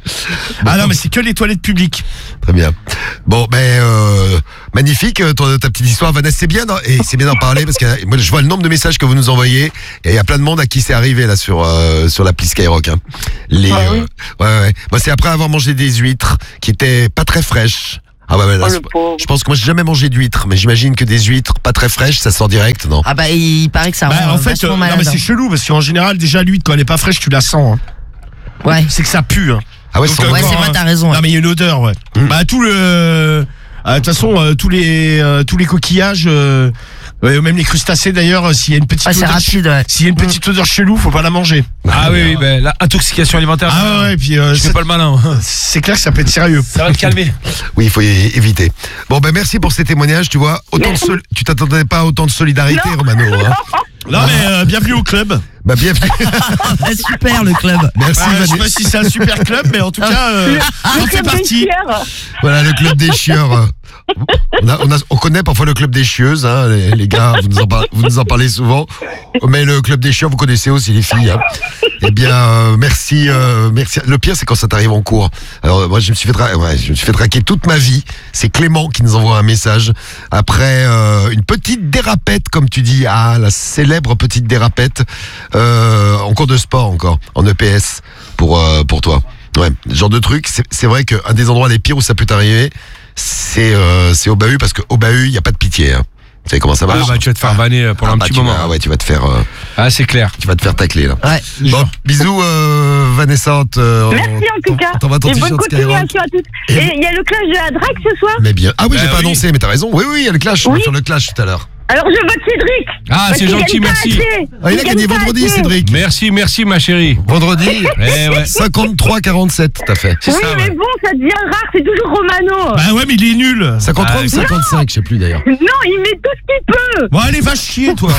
Ah non, mais c'est que les toilettes publiques. Très bien. Bon, ben, euh, magnifique, euh, ton- ta petite histoire, Vanessa. C'est bien, d'en- et c'est bien d'en parler parce que euh, moi, je vois le nombre de messages que vous nous envoyez et il y a plein de monde à qui c'est arrivé là sur euh, sur l'appli Skyrock. Hein. Les, Ah oui. euh, ouais, ouais. Moi, c'est après avoir mangé des huîtres qui étaient pas très fraîches. Ah bah, bah, là, Oh, c'est- le pauvre. je pense que moi, j'ai jamais mangé d'huîtres, mais j'imagine que des huîtres pas très fraîches, ça sort direct, non? Ah bah il paraît que ça Bah, rend en euh, fait, vachement euh, non, malade. mais c'est chelou parce qu'en général, déjà, l'huître, quand elle est pas fraîche, tu la sens. hein. Ouais. C'est que ça pue. Hein. Ah ouais, Donc, ça sent euh, Ouais, encore, c'est hein. vrai, t'as raison. Non, ouais. mais il y a une odeur, ouais. Mm. Bah, tout le. euh, De toute façon, euh, tous les euh, tous les coquillages, euh, ouais, même les crustacés d'ailleurs, euh, s'il y a une petite Ah, c'est odeur, rapide, ouais. s'il y a une petite odeur chelou, faut pas la manger. Ah oui, oui, ben, la intoxication alimentaire. Ah ouais, et puis euh, Je fais ça- pas le malin. c'est clair que ça peut être sérieux. Ça va te calmer. Oui, il faut y éviter. Bon, ben merci pour ces témoignages. Tu vois, autant de sol- tu t'attendais pas à autant de solidarité, Romano. Hein. Non mais euh, bienvenue au club. Bah bienvenue. Ah, super le club. Merci. Bah, je sais Vanessa. pas si c'est un super club, mais en tout cas, euh, j'en fais Club des partie. chieurs. Voilà le club des chieurs. On, a- on, a- on connaît parfois le club des chieuses, hein, les, les gars, vous nous, en parlez, vous nous en parlez souvent. Mais le club des chieurs, vous connaissez aussi les filles. Hein. Eh bien, euh, merci, euh, merci. Le pire, c'est quand ça t'arrive en cours. Alors, moi, je me suis fait, tra- ouais, je me suis fait traquer toute ma vie. C'est Clément qui nous envoie un message après euh, une petite dérapette, comme tu dis, ah, la célèbre petite dérapette euh, en cours de sport encore, en E P S pour euh, pour toi. Ouais, ce genre de truc. C'est c'est vrai qu'un des endroits les pires où ça peut t'arriver, c'est euh, c'est au bahut parce qu'au bahut, il y a pas de pitié. Hein. Vous savez comment ça Ah marche? bah tu vas te faire vanner euh, pendant Ah, un bah, petit tu moment. vas- ouais, tu vas te faire, euh, Ah c'est clair. tu vas te faire tacler là. Ouais. Bon, bisous euh, Vanessa. euh, Merci en tout on- cas. on t'envoie ton Et bonne t-shirt Skyrock. continuation à tous. Et- Et il y a le clash de la drague ce soir. Mais bien. Ah oui, j'ai Bah pas oui. annoncé, mais t'as raison. Oui, oui, il y a le clash. On va Oui. faire le clash tout à l'heure. Alors je vote Cédric. Ah Parce c'est qu'il gentil, gagne pas merci. assez. Ah, il a gagne gagné pas vendredi, assez. Cédric. Merci, merci ma chérie. Vendredi, Eh ouais. cinquante-trois quarante-sept, t'as fait. C'est Oui, ça, mais ouais. bon, ça devient rare, c'est toujours Romano. Bah ouais, mais il est nul. cinquante-trois Ah, ou cinquante-cinq, je sais plus d'ailleurs. Non, il met tout ce qu'il peut. Bon, allez, va chier, toi.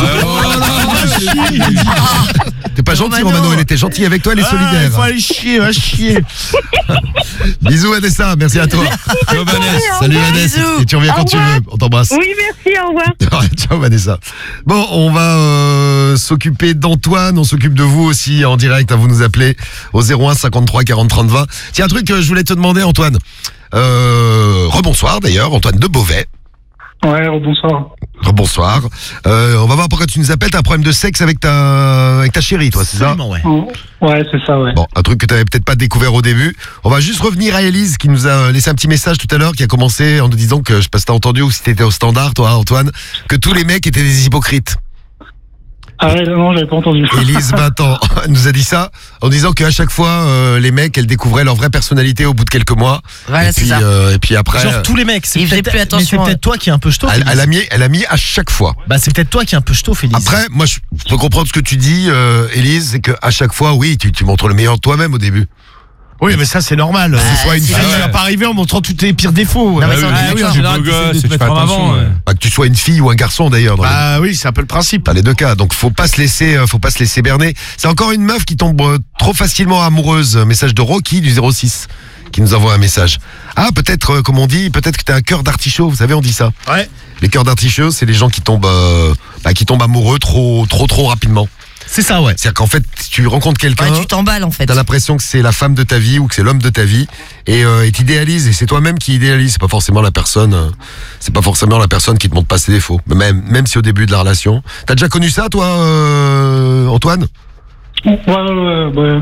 Va chier. T'es pas gentil, Romano. Romano. Elle était gentille avec toi, elle est Ah, il solidaire. faut aller chier, va chier. Bisous, Vanessa. Merci à toi. Ciao, Vanessa. Salut, revoir. Vanessa. Bisous. Et tu reviens Au quand tu revoir. veux. On t'embrasse. Oui, merci, au revoir. Ciao Vanessa. Bon, on va euh, s'occuper d'Antoine, on s'occupe de vous aussi en direct, à vous nous appeler au zéro un cinquante-trois quarante trente vingt. Tiens, un truc que je voulais te demander Antoine. Euh, rebonsoir d'ailleurs, Antoine de Beauvais. Ouais, bonsoir. Rebonsoir. Euh, on va voir pourquoi tu nous appelles, t'as un problème de sexe avec ta, avec ta chérie, toi, c'est ça? Absolument, ouais. Ouais, c'est ça, ouais. Bon, un truc que tu n'avais peut-être pas découvert au début. On va juste revenir à Élise qui nous a laissé un petit message tout à l'heure, qui a commencé en nous disant que, je sais pas si t'as entendu ou si t'étais au standard, toi, Antoine, que tous les mecs étaient des hypocrites. Ah ouais, non, j'avais pas entendu. Élise, vingt ans, elle nous a dit ça en disant qu'à chaque fois, euh, les mecs, elles découvraient leur vraie personnalité au bout de quelques mois. Voilà, et, c'est puis, ça. euh, et puis après, Genre tous les mecs, c'est Il faisait peut-être plus mais attention, c'est peut-être toi qui est un peu ch'to. elle, Félix. elle a mis, elle a mis à chaque fois. Bah c'est peut-être toi qui est un peu ch'to, Félix. Après, moi, je peux comprendre ce que tu dis, euh, Élise, c'est qu'à chaque fois, oui, tu, tu montres le meilleur de toi-même au début. Oui, mais ça c'est normal. Bah, Ce soit une si fille, jamais- tu vas pas arriver en montrant tous tes pires défauts. Non, mais Bah ça, oui, on est oui, d'accord. oui, J'ai général, beau t'essaies de gosse, te je fais mettre en attention. avant, ouais. Bah, que tu sois une fille ou un garçon d'ailleurs. Dans les- Bah oui, c'est un peu le principe. Pas les deux cas, donc faut pas se laisser, euh, faut pas se laisser berner. C'est encore une meuf qui tombe euh, trop facilement amoureuse. Message de Rocky du zéro six qui nous envoie un message. Ah, peut-être, euh, comme on dit, peut-être que t'as un cœur d'artichaut. Vous savez, on dit ça. Ouais. Les cœurs d'artichaut, c'est les gens qui tombent, euh, bah, qui tombent amoureux trop, trop, trop rapidement. C'est ça, ouais. C'est-à-dire qu'en fait, si tu rencontres quelqu'un, Ouais, tu t'emballes en fait. t'as l'impression que c'est la femme de ta vie ou que c'est l'homme de ta vie, et euh, et t'idéalises, et c'est toi-même qui idéalise. C'est pas forcément la personne, euh, c'est pas forcément la personne qui te montre pas ses défauts. Mais Même, même si au début de la relation, t'as déjà connu ça, toi, euh, Antoine? Ouais, ouais, ouais. ouais.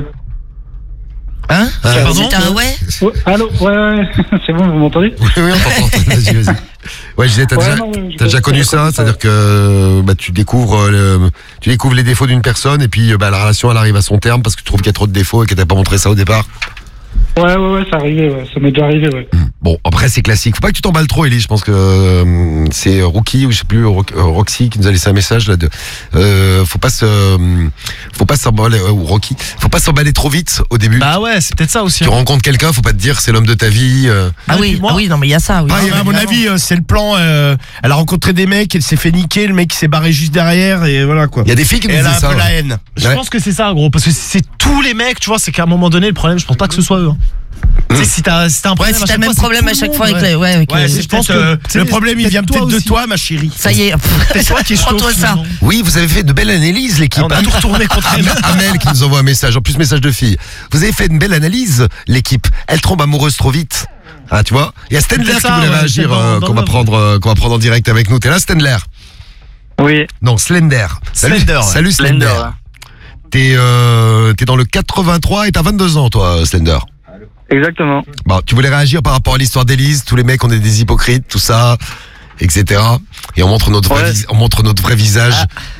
Hein Ah, pardon C'était un ouais. Ouais, allô, ouais, ouais, c'est bon, vous m'entendez? Oui, oui, on t'entend. Vas-y, vas-y. Ouais, je disais, t'as Ouais, déjà, non, ouais, je t'as déjà pense connu que j'ai ça, connu ça, c'est-à-dire que bah, tu découvres, euh, le- tu découvres les défauts d'une personne, et puis euh, bah, la relation elle arrive à son terme parce que tu trouves qu'il y a trop de défauts et que t'as pas montré ça au départ. Ouais, ouais, ouais, ça arrivait, ouais. Ça m'est déjà arrivé, ouais. Bon, après c'est classique. Faut pas que tu t'emballes trop, Ellie. Je pense que euh, c'est Rookie ou je sais plus Ro- euh, Roxy qui nous a laissé un message là. De, euh, faut pas se, euh, faut pas s'emballer euh, ou Rocky. Faut pas s'emballer trop vite au début. Bah ouais, c'est peut-être ça aussi. tu rencontres quelqu'un, faut pas te dire c'est l'homme de ta vie. euh. Ah oui, puis moi- ah oui, non mais il y a ça. Oui. Ah, Non, mais à mon évidemment. avis, euh, c'est le plan. euh, elle a rencontré des mecs, elle s'est fait niquer, le mec il s'est barré juste derrière et voilà quoi. Il y a des filles qui Et nous elle a disent un ça. peu la ouais. haine. Je Ouais. pense que c'est ça, gros, parce que c'est tous les mecs, tu vois, c'est qu'à un moment donné, le problème, je pense pas que ce soit eux. hein. Tu sais, si t'as si t'as un Ouais, problème, si à t'as chaque le même fois, c'est problème tout à le chaque monde, fois avec ouais. les. Ouais, avec Ouais, les- c'est- je pense que euh, le problème il vient peut-être de aussi. toi, ma chérie. Ça y est. C'est toi qui es chaud. Prends-toi ça. finalement. Oui, vous avez fait de belles analyses, l'équipe. On a tout retourné contre elle. Am- Amel qui nous envoie un message, en plus message de fille. Vous avez fait une belle analyse, l'équipe. Elle tombe amoureuse trop vite. Ah, tu vois. Il y a Stenler C'est qui ça, voulait ouais, réagir, c'est dans- euh, dans qu'on va le- prendre, euh, qu'on va prendre en direct avec nous. T'es là, Stenler? Oui, Non, Slender. Salut, Slender, ouais. salut Slender. Slender, ouais. T'es euh, t'es dans le quatre-vingt-trois et t'as vingt-deux ans, toi, Slender. Exactement. Bon, tu voulais réagir par rapport à l'histoire d'Élise, tous les mecs, on est des hypocrites, tout ça, et cetera. Et on montre notre vrai, Ouais. vis- on montre notre vrai visage.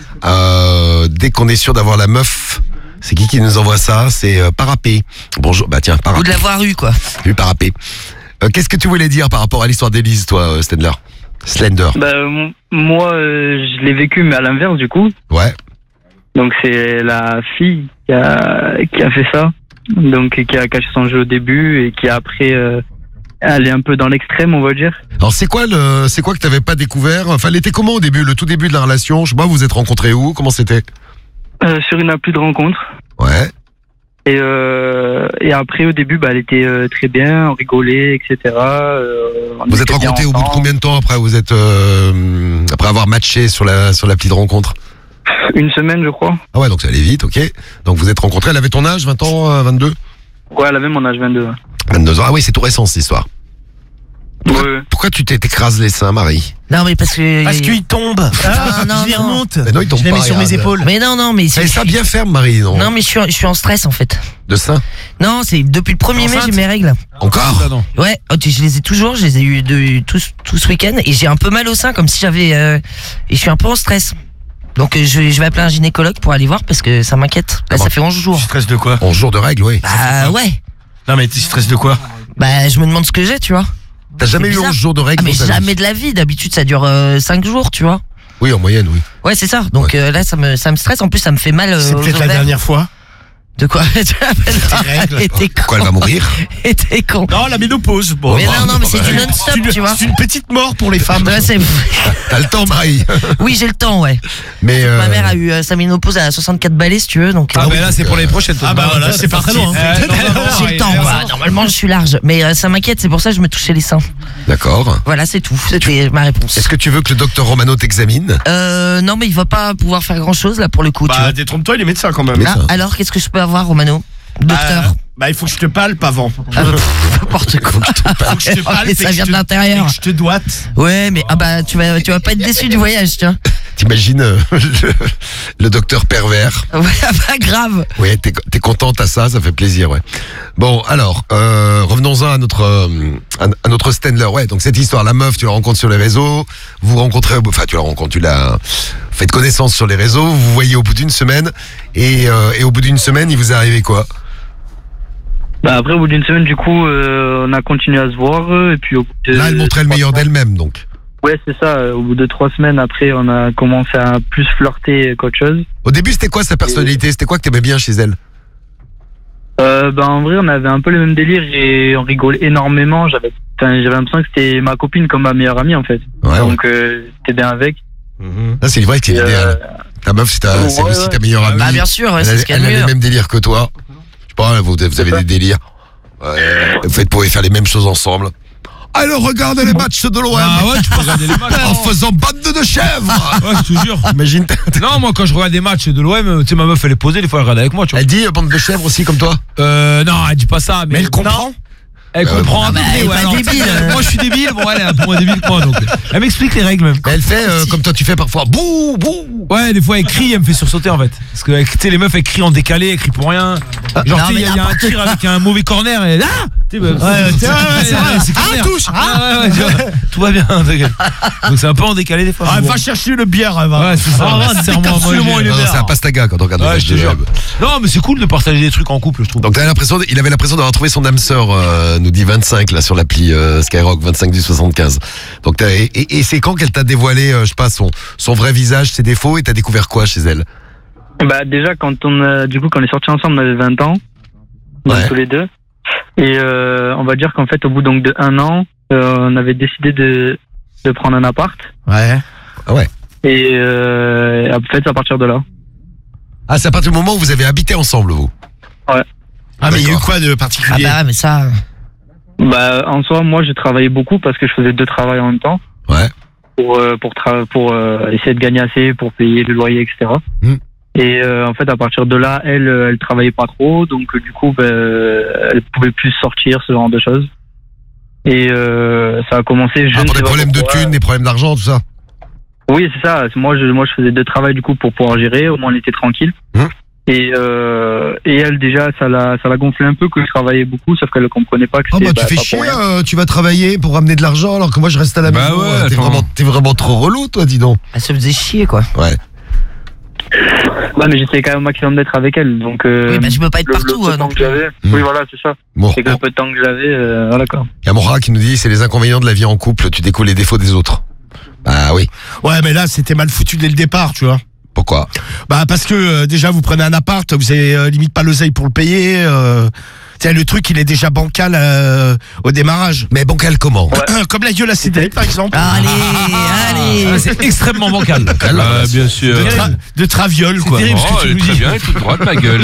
Euh, dès qu'on est sûr d'avoir la meuf, c'est qui qui nous envoie ça? C'est euh, Parapé. Bonjour, bah tiens, Ou de Parapé. l'avoir eu quoi. Salut, Parapé. Euh, Qu'est-ce que tu voulais dire par rapport à l'histoire d'Élise, toi, euh, Slender? Slender. Bah, m- moi, euh, je l'ai vécu, mais à l'inverse, du coup. Ouais. Donc, c'est la fille qui a, qui a fait ça. Donc, qui a caché son jeu au début et qui a après, euh, elle est un peu dans l'extrême, on va dire. Alors c'est quoi le, c'est quoi que t'avais pas découvert? Enfin, elle était comment au début, le tout début de la relation? Je sais pas, vous vous êtes rencontrés où? Comment c'était? Euh, sur une appli de rencontre. Ouais. Et, euh, et après, au début, bah, elle était euh, très bien, on rigolait, et cetera. Euh, on Vous êtes était bien rencontrés au bout de ensemble. combien de temps après vous êtes euh, après avoir matché sur la sur l'appli de rencontre? Une semaine, je crois. Ah ouais, donc ça allait vite, ok. Donc vous êtes rencontrés, elle avait ton âge, vingt ans, euh, vingt-deux? Ouais, elle avait mon âge, vingt-deux. Ouais. vingt-deux ans. Ah oui, c'est tout récent cette histoire. Pourquoi, Ouais. pourquoi tu t'es- t'écrases les seins, Marie? Non mais parce que. Parce qu'il tombe. Ah, non, je les non. remonte. Mais non, il tombe Je les pas, mets sur mes regarde. épaules. Mais non non mais c'est. Eh, ça bien ferme, Marie, non? Non mais je suis je suis en stress en fait. De seins? Non c'est depuis le premier mai Enceinte j'ai mes règles. Encore? Ouais, oh, tu- je les ai toujours, je les ai eu de, tout, tout ce week-end et j'ai un peu mal au sein comme si j'avais euh, et je suis un peu en stress. Donc euh, je, vais- je vais appeler un gynécologue pour aller voir parce que ça m'inquiète. Là Ah bon. ça fait onze jours. Tu stresses de quoi? En jour de règles, oui. Bah ouais. Non, mais tu stresses de quoi? Bah je me demande ce que j'ai, tu vois. T'as jamais c'est eu bizarre. onze jours de règles Ah mais dans ta vie? jamais de la vie, d'habitude ça dure cinq jours, tu vois. Oui, en moyenne, oui. Ouais, c'est ça. Donc euh, là ça me ça me stresse en plus ça me fait mal euh, C'est aux peut-être la ovaires. dernière fois. De quoi? Tu l'appelles? Et t'es con. Pourquoi elle va mourir? Et t'es con. Non, la ménopause. Bon, Mais non non mais c'est du Ouais. non-stop, C'est une- tu vois. C'est une petite mort pour les femmes. Ouais, c'est- T'as le temps, Marie. Oui, j'ai le temps, ouais. Mais euh, Ma mère a eu euh, sa ménopause à soixante-quatre balais, si tu veux, donc. Ah, euh, ben là, c'est pour les prochaines. Ah bah voilà, c'est pas très loin. Euh, non, non, non, J'ai le temps, euh, quoi. Normalement, je suis large. Mais euh, ça m'inquiète, c'est pour ça que je me touchais les seins. d'accord. Voilà, c'est tout. C'était ma réponse. Est-ce que tu veux que le docteur Romano t'examine? Euh, non, mais il va pas pouvoir faire grand chose, là, pour le coup, tu Bah, vois. détrompe-toi, il est médecin quand même. Mais- Ah, alors, qu'est-ce que je peux avoir, Romano? Docteur. Bah, bah, il faut que je te palpe avant. Ah, bah, pff, n'importe quoi. Faut que je te Ah, palpe mais et ça que vient je de te- l'intérieur. et que je te doite. Ouais, mais ah bah, tu vas, tu vas pas être déçu du voyage, tiens. T'imagines euh, le, le docteur pervers? Ouais, pas grave. Ouais, t'es, t'es contente à ça, ça fait plaisir, ouais. Bon, alors, euh, revenons-en à notre, euh, à, à notre Stenler. Ouais, donc cette histoire, la meuf, tu la rencontres sur les réseaux, vous rencontrez, enfin, tu la rencontres, tu la, faites connaissance sur les réseaux, vous vous voyez au bout d'une semaine, et, euh, et au bout d'une semaine, il vous est arrivé quoi? Bah après, au bout d'une semaine, du coup, euh, on a continué à se voir, et puis au bout de... Là, elle montrait le meilleur d'elle-même, donc. Ouais, c'est ça. euh, Au bout de trois semaines, après, on a commencé à plus flirter qu'autre chose. Au début, c'était quoi sa personnalité? C'était quoi que t'aimais bien chez elle? Euh, bah en vrai, on avait un peu le même délire et on rigolait énormément. J'avais, enfin, j'avais l'impression que c'était ma copine comme ma meilleure amie en fait. Ouais, Donc euh, c'était bien avec. Là, c'est vrai que c'est Et, l'idéal. euh, Ta meuf, c'est ta- ouais, c'est aussi ouais. ta meilleure amie. Bah bien sûr, ouais, Elle, c'est a- ce qu'il y a elle de a les mieux. mêmes délires que toi. Je sais pas, vous, vous avez des délires. Ouais, vous faites pour faire les mêmes choses ensemble. Alors regardez les matchs de l'O M. Ah ouais, tu peux regarder les matchs. En faisant bande de chèvres. Ouais, je te jure. Imagine. Non, moi quand je regarde des matchs de l'O M, tu sais, ma meuf elle est posée, des fois elle regarde avec moi, tu vois. Elle dit euh, bande de chèvres aussi comme toi. Euh, non, elle dit pas ça, mais, Mais elle comprend. Elle Euh, comprend un bah, peu elle près, est ouais. pas Alors, débile. ça, moi je suis débile, bon elle est un peu moins débile que moi, donc elle m'explique les règles même. Elle fait euh, comme toi tu fais parfois. Bouh bouh. Ouais, des fois elle crie, elle me fait sursauter en fait. Parce que tu sais, les meufs elles crient en décalé, elles crient pour rien. Genre, non, tu sais, il y, mais a- il y a un n'importe tir avec un mauvais corner et là tu sais, bah, Ouais, c'est vrai, c'est vrai. c'est Ah, corner. touche. Ah, ouais, ouais, tu vois, tout va bien. Donc c'est un peu en décalé des fois. Ah, mais va bon. chercher le bière, elle va. Ouais, c'est ça. Ah, va, Serre-moi, décasse moi, le j'ai- moins, il est Non, vert. c'est un pastaga quand on regarde les Ouais, matchs je te de jure. l'O M. Non, mais c'est cool de partager des trucs en couple, je trouve. Donc t'as l'impression, il avait l'impression d'avoir trouvé son âme sœur, euh, nous dit vingt-cinq là sur l'appli euh, Skyrock, vingt-cinq du soixante-quinze. Donc t'as- et, et, et c'est quand qu'elle t'a dévoilé, euh, je sais pas, son, son vrai visage, ses défauts, et t'as découvert quoi chez elle? Bah déjà quand on a, du coup quand on est sortis ensemble, on avait vingt ans, donc Ouais. tous les deux. Et euh, on va dire qu'en fait au bout donc de un an, euh, on avait décidé de de prendre un appart. Ouais. Ah ouais. Et euh, en fait à partir de là. Ah, c'est à partir du moment où vous avez habité ensemble, vous? Ouais. Ah, mais il y a eu D'accord. quoi de Ah particulier? bah mais ça. Bah en soi moi j'ai travaillé beaucoup parce que je faisais deux travails en même temps. Ouais. Pour euh, pour tra- pour euh, essayer de gagner assez pour payer le loyer et cetera. Hmm. Et euh, en fait à partir de là elle euh, elle travaillait pas trop donc euh, du coup bah, elle pouvait plus sortir ce genre de choses. Et euh, ça a commencé je Ah, ne pour sais des pas problèmes de pourquoi. thunes, des problèmes d'argent, tout ça. Oui, c'est ça. Moi, je, moi, je faisais deux travails du coup pour pouvoir gérer. Au moins, on était tranquille. Hum. Et, euh, et elle, déjà, ça l'a, ça l'a gonflé un peu que je travaillais beaucoup, sauf qu'elle ne comprenait pas que Ah c'était bah tu bah, fais pas chier, pour rien. euh, tu vas travailler pour ramener de l'argent alors que moi je reste à la Bah maison. ouais, euh, t'es attends. vraiment, t'es vraiment trop relou, toi, dis donc. Elle se faisait chier quoi. Ouais. Ouais, mais j'essayais quand même au maximum d'être avec elle. Donc, euh, Oui, bah tu peux pas être le, partout. le peu hein, de temps donc. que j'avais. Hum. Oui, voilà, c'est ça. Bon, C'est que le peu de temps que j'avais, euh, voilà quoi. il y a Moura qui nous dit c'est les inconvénients de la vie en couple, tu découvres les défauts des autres. Ah oui. Ouais, mais là, c'était mal foutu dès le départ, tu vois. Pourquoi? Bah, parce que euh, déjà, vous prenez un appart, vous avez euh, limite pas l'oseille pour le payer. Euh, tiens, le truc, il est déjà bancal euh, au démarrage. Mais bancal comment? Comme la gueule à Cédric, par exemple. Allez, allez. Ah, c'est extrêmement bancal. Ah, bien sûr. De, tra- de traviole, quoi. terrible. Oh, ce que tu elle est nous très dis. bien, elle est toute droite, ma gueule.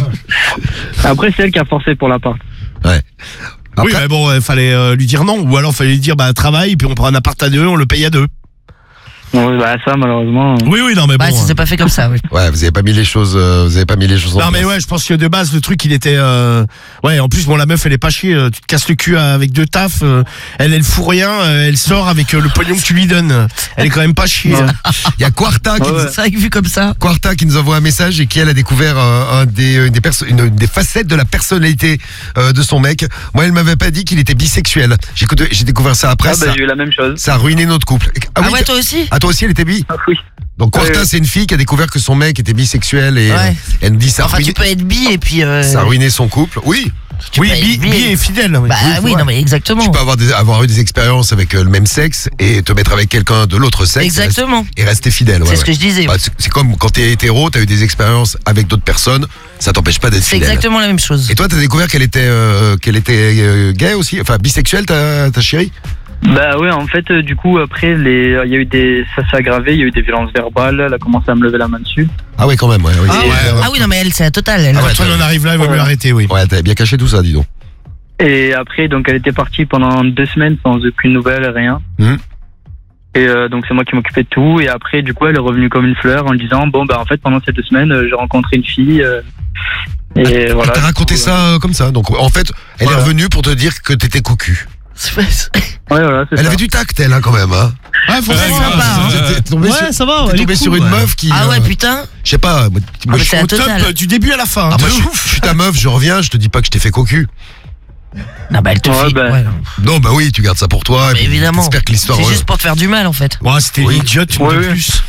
Après, c'est elle qui a forcé pour l'appart. Ouais. Oui, mais bon, il fallait euh, lui dire non. Ou alors, fallait lui dire, bah, travaille, puis on prend un appart à deux, on le paye à deux. Oui, bah, ça, malheureusement. Oui, oui, non, mais bon. Bah, ça s'est pas fait comme ça, oui. Ouais, vous avez pas mis les choses, euh, vous avez pas mis les choses en Non mais place. ouais, je pense que de base le truc il était euh... ouais, en plus bon la meuf elle est pas chier, euh, tu te casses le cul avec deux tafs, euh, elle elle fout rien, euh, elle sort avec euh, le pognon que tu lui donnes. Elle est quand même pas chier. hein. Il y a Quarta qui, Ouais, ouais. nous... C'est vrai que vu comme ça. Quarta qui nous envoie un message et qui elle a découvert euh, un des, une des, perso- une, une des facettes de la personnalité euh, de son mec. Moi elle m'avait pas dit qu'il était bisexuel. J'ai, écouté- j'ai découvert ça après. Ah, bah, ça, j'ai eu la même chose. ça a ruiné notre couple. Ah, oui, ouais, t- toi aussi. ah, toi aussi elle était bi. Ah, oui. Donc Quarta Ouais, ouais. c'est une fille qui a découvert que son mec était bisexuel et Ouais. euh, elle nous dit ça a Enfin, ruiné, tu peux être bi et puis. euh, ça a ruiné son couple. Oui. tu Oui, peux être bi, bi est fidèle. Oui. Bah oui, non mais exactement. Tu peux avoir, des, avoir eu des expériences avec euh, le même sexe et te mettre avec quelqu'un de l'autre sexe Exactement. et rester fidèle. C'est ouais, ce ouais. que je disais. Bah, c'est- c'est comme quand t'es hétéro, t'as eu des expériences avec d'autres personnes, ça t'empêche pas d'être C'est fidèle. exactement la même chose. Et toi, t'as découvert qu'elle était, euh, qu'elle était euh, gay aussi, enfin bisexuelle, ta, ta chérie? Bah oui, en fait, euh, du coup, après, les, il y a eu des, ça s'est aggravé, il y a eu des violences verbales, elle a commencé à me lever la main dessus. Ah ouais, quand même. Ouais, ouais. Ah Et, ouais, euh, Ah oui, non mais elle, c'est la totale. Elle. Ah ouais, Quand on en arrive là, il va Ouais. mieux arrêter, oui. ouais, t'avais bien caché tout ça, dis donc. Et après, donc, elle était partie pendant deux semaines sans aucune nouvelle, rien. Mhm. Et euh, donc, c'est moi qui m'occupais de tout. Et après, du coup, elle est revenue comme une fleur en disant, bon, bah, en fait, pendant ces deux semaines, euh, j'ai rencontré une fille. euh, et Elle voilà. t'a raconté Du coup, ça euh, comme ça. Donc en fait, elle Voilà. est revenue pour te dire que t'étais cocu. C'est pas- euh, Ouais, voilà, c'est Elle ça. avait du tact, elle, hein, quand même. Hein. Ouais, faut Ouais, faire sympa, ça. hein. T'es- t'es tombé Ouais, sur, ça va, t'es elle est tombé cool, sur une ouais. meuf qui. Ah ouais, euh, putain. Je sais pas. Moi, moi, mais je, c'est la Au top totale. euh, du début à la fin. ah, hein. moi, je, je suis ta meuf, je reviens, je te dis pas que je t'ai fait cocu. Non, bah elle te Ouais, fait. bah. ouais. Non, bah oui, tu gardes ça pour toi. et Mais puis évidemment. J'espère que l'histoire. C'est euh, juste pour te faire du mal en fait. Ouais, c'était Oui. une idiote, une Ouais, de ouais. plus.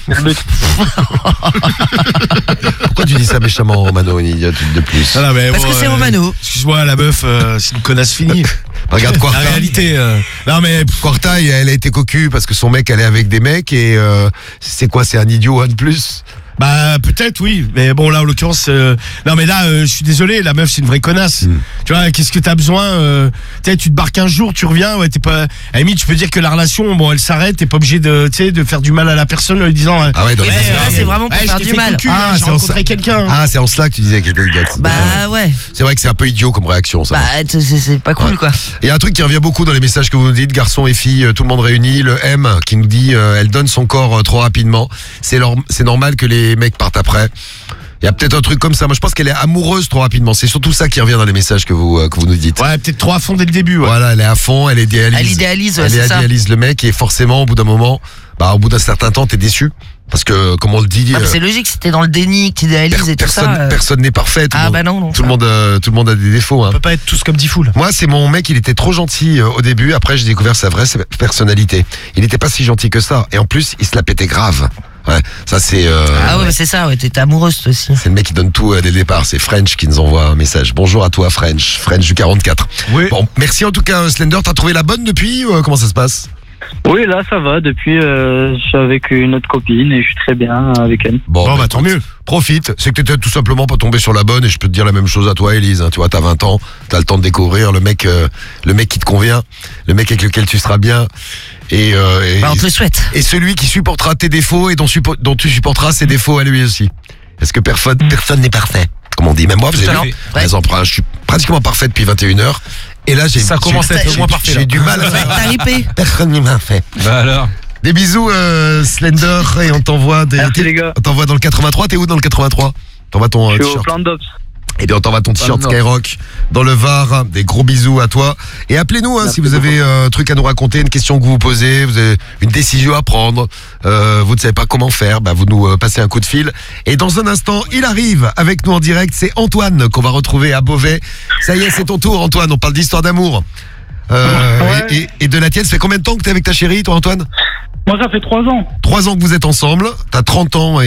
Pourquoi tu dis ça méchamment, Romano, une idiote une de plus? Ah, non, mais Parce bon, que c'est euh, Romano. Excuse-moi, la meuf, euh, c'est une connasse finie. Regarde La Quarta. réalité. euh, Non, mais. Quarta, elle a été cocu parce que son mec allait avec des mecs et euh, c'est quoi, c'est un idiot, un de plus? Bah peut-être oui, mais bon là en l'occurrence, euh, non mais là euh, je suis désolé, la meuf c'est une vraie connasse. Mm. Tu vois, qu'est-ce que t'as besoin euh, Tu sais, tu te barques un jour, tu reviens, ouais t'es pas. À la limite, tu peux dire que la relation, bon elle s'arrête, t'es pas obligé de, tu sais, de faire du mal à la personne en lui disant. euh, Ah ouais, donc Oui, parce que là, c'est vraiment pour ouais, faire je t'ai du fait mal. cocu, Ah, là, c'est j'ai en rencontré ça. quelqu'un. Ah, c'est en cela que tu disais qu'elle était idiote. Bah ouais. C'est vrai que c'est un peu idiot comme réaction, ça. Bah c'est c'est pas cool Ouais. quoi. Il y a un truc qui revient beaucoup dans les messages que vous nous dites, garçons et filles, euh, tout le monde réuni. Le M qui nous dit, euh, elle donne son corps euh, trop rapidement. C'est leur- c'est normal que les mecs partent après. Il y a peut-être un truc comme ça. Moi, je pense qu'elle est amoureuse trop rapidement. C'est surtout ça qui revient dans les messages que vous euh, que vous nous dites. Ouais, peut-être trop à fond dès le début. Ouais. Voilà, elle est à fond, elle idéalise. Elle idéalise, ouais, elle c'est ça. idéalise le mec et forcément, au bout d'un moment, bah, au bout d'un certain temps, t'es déçu parce que, comme on le dit, Ah, mais euh, c'est logique, si t'es dans le déni, que t'idéalises per- et tout personne, ça. euh, personne n'est parfait. Tout le Ah monde, bah non, non. tout le ça. monde, euh, tout le monde a des défauts. Hein. On peut pas être tous comme Diffoul. Moi, c'est mon mec, il était trop gentil euh, au début. Après, j'ai découvert sa vraie personnalité. Il était pas si gentil que ça. Et en plus, il se la pétait grave. Ouais, ça c'est. euh, Ah ouais, bah, c'est ça, ouais, t'es amoureuse toi aussi. C'est le mec qui donne tout euh, dès le départ. C'est French qui nous envoie un message. Bonjour à toi, French. French du quarante-quatre. Oui. Bon, merci en tout cas, Slender. T'as trouvé la bonne depuis ou, euh, comment ça se passe? Oui, là, ça va. Depuis, euh, je suis avec une autre copine et je suis très bien avec elle. Bon, Bon, bah, bah tant mieux. Profite. C'est que t'étais tout simplement pas tombé sur la bonne et je peux te dire la même chose à toi, Élise. Hein. Tu vois, t'as vingt ans, t'as le temps de découvrir le mec, euh, le mec qui te convient, le mec avec lequel tu seras bien. Et, euh, et, Bah on te le souhaite. et celui qui supportera tes défauts et dont, suppo- dont tu supporteras ses défauts à lui aussi. Parce que personne personne n'est parfait. Comme on dit, même moi, vous Tout avez à vu, fait. par exemple, hein, je suis pratiquement parfait depuis vingt et une heures. Et là, j'ai Ça j'ai- commence à être j'ai- moins parfait, J'ai là. du mal à Ouais, t'as ripé. Personne n'est parfait. Bah alors. Des bisous, euh, Slender, et on t'envoie des. Merci, les gars. On t'envoie dans le quatre-vingt-trois. T'es où dans le quatre-vingt-trois? T'envoies ton euh, Je suis au t-shirt. plan d'Ops. Eh bien, on t'envoie ton t-shirt Ah, non. Skyrock dans le Var. Des gros bisous à toi. Et appelez-nous hein, si vous avez euh, un truc à nous raconter, une question que vous vous posez, vous avez une décision à prendre, euh, vous ne savez pas comment faire, bah, vous nous euh, passez un coup de fil. Et dans un instant, il arrive avec nous en direct. C'est Antoine qu'on va retrouver à Beauvais. Ça y est, c'est ton tour, Antoine. On parle d'histoire d'amour. Euh, Ouais. et, et- et de la tienne, ça fait combien de temps que t'es avec ta chérie, toi, Antoine? Moi, ça fait trois ans. Trois ans que vous êtes ensemble. T'as trente ans et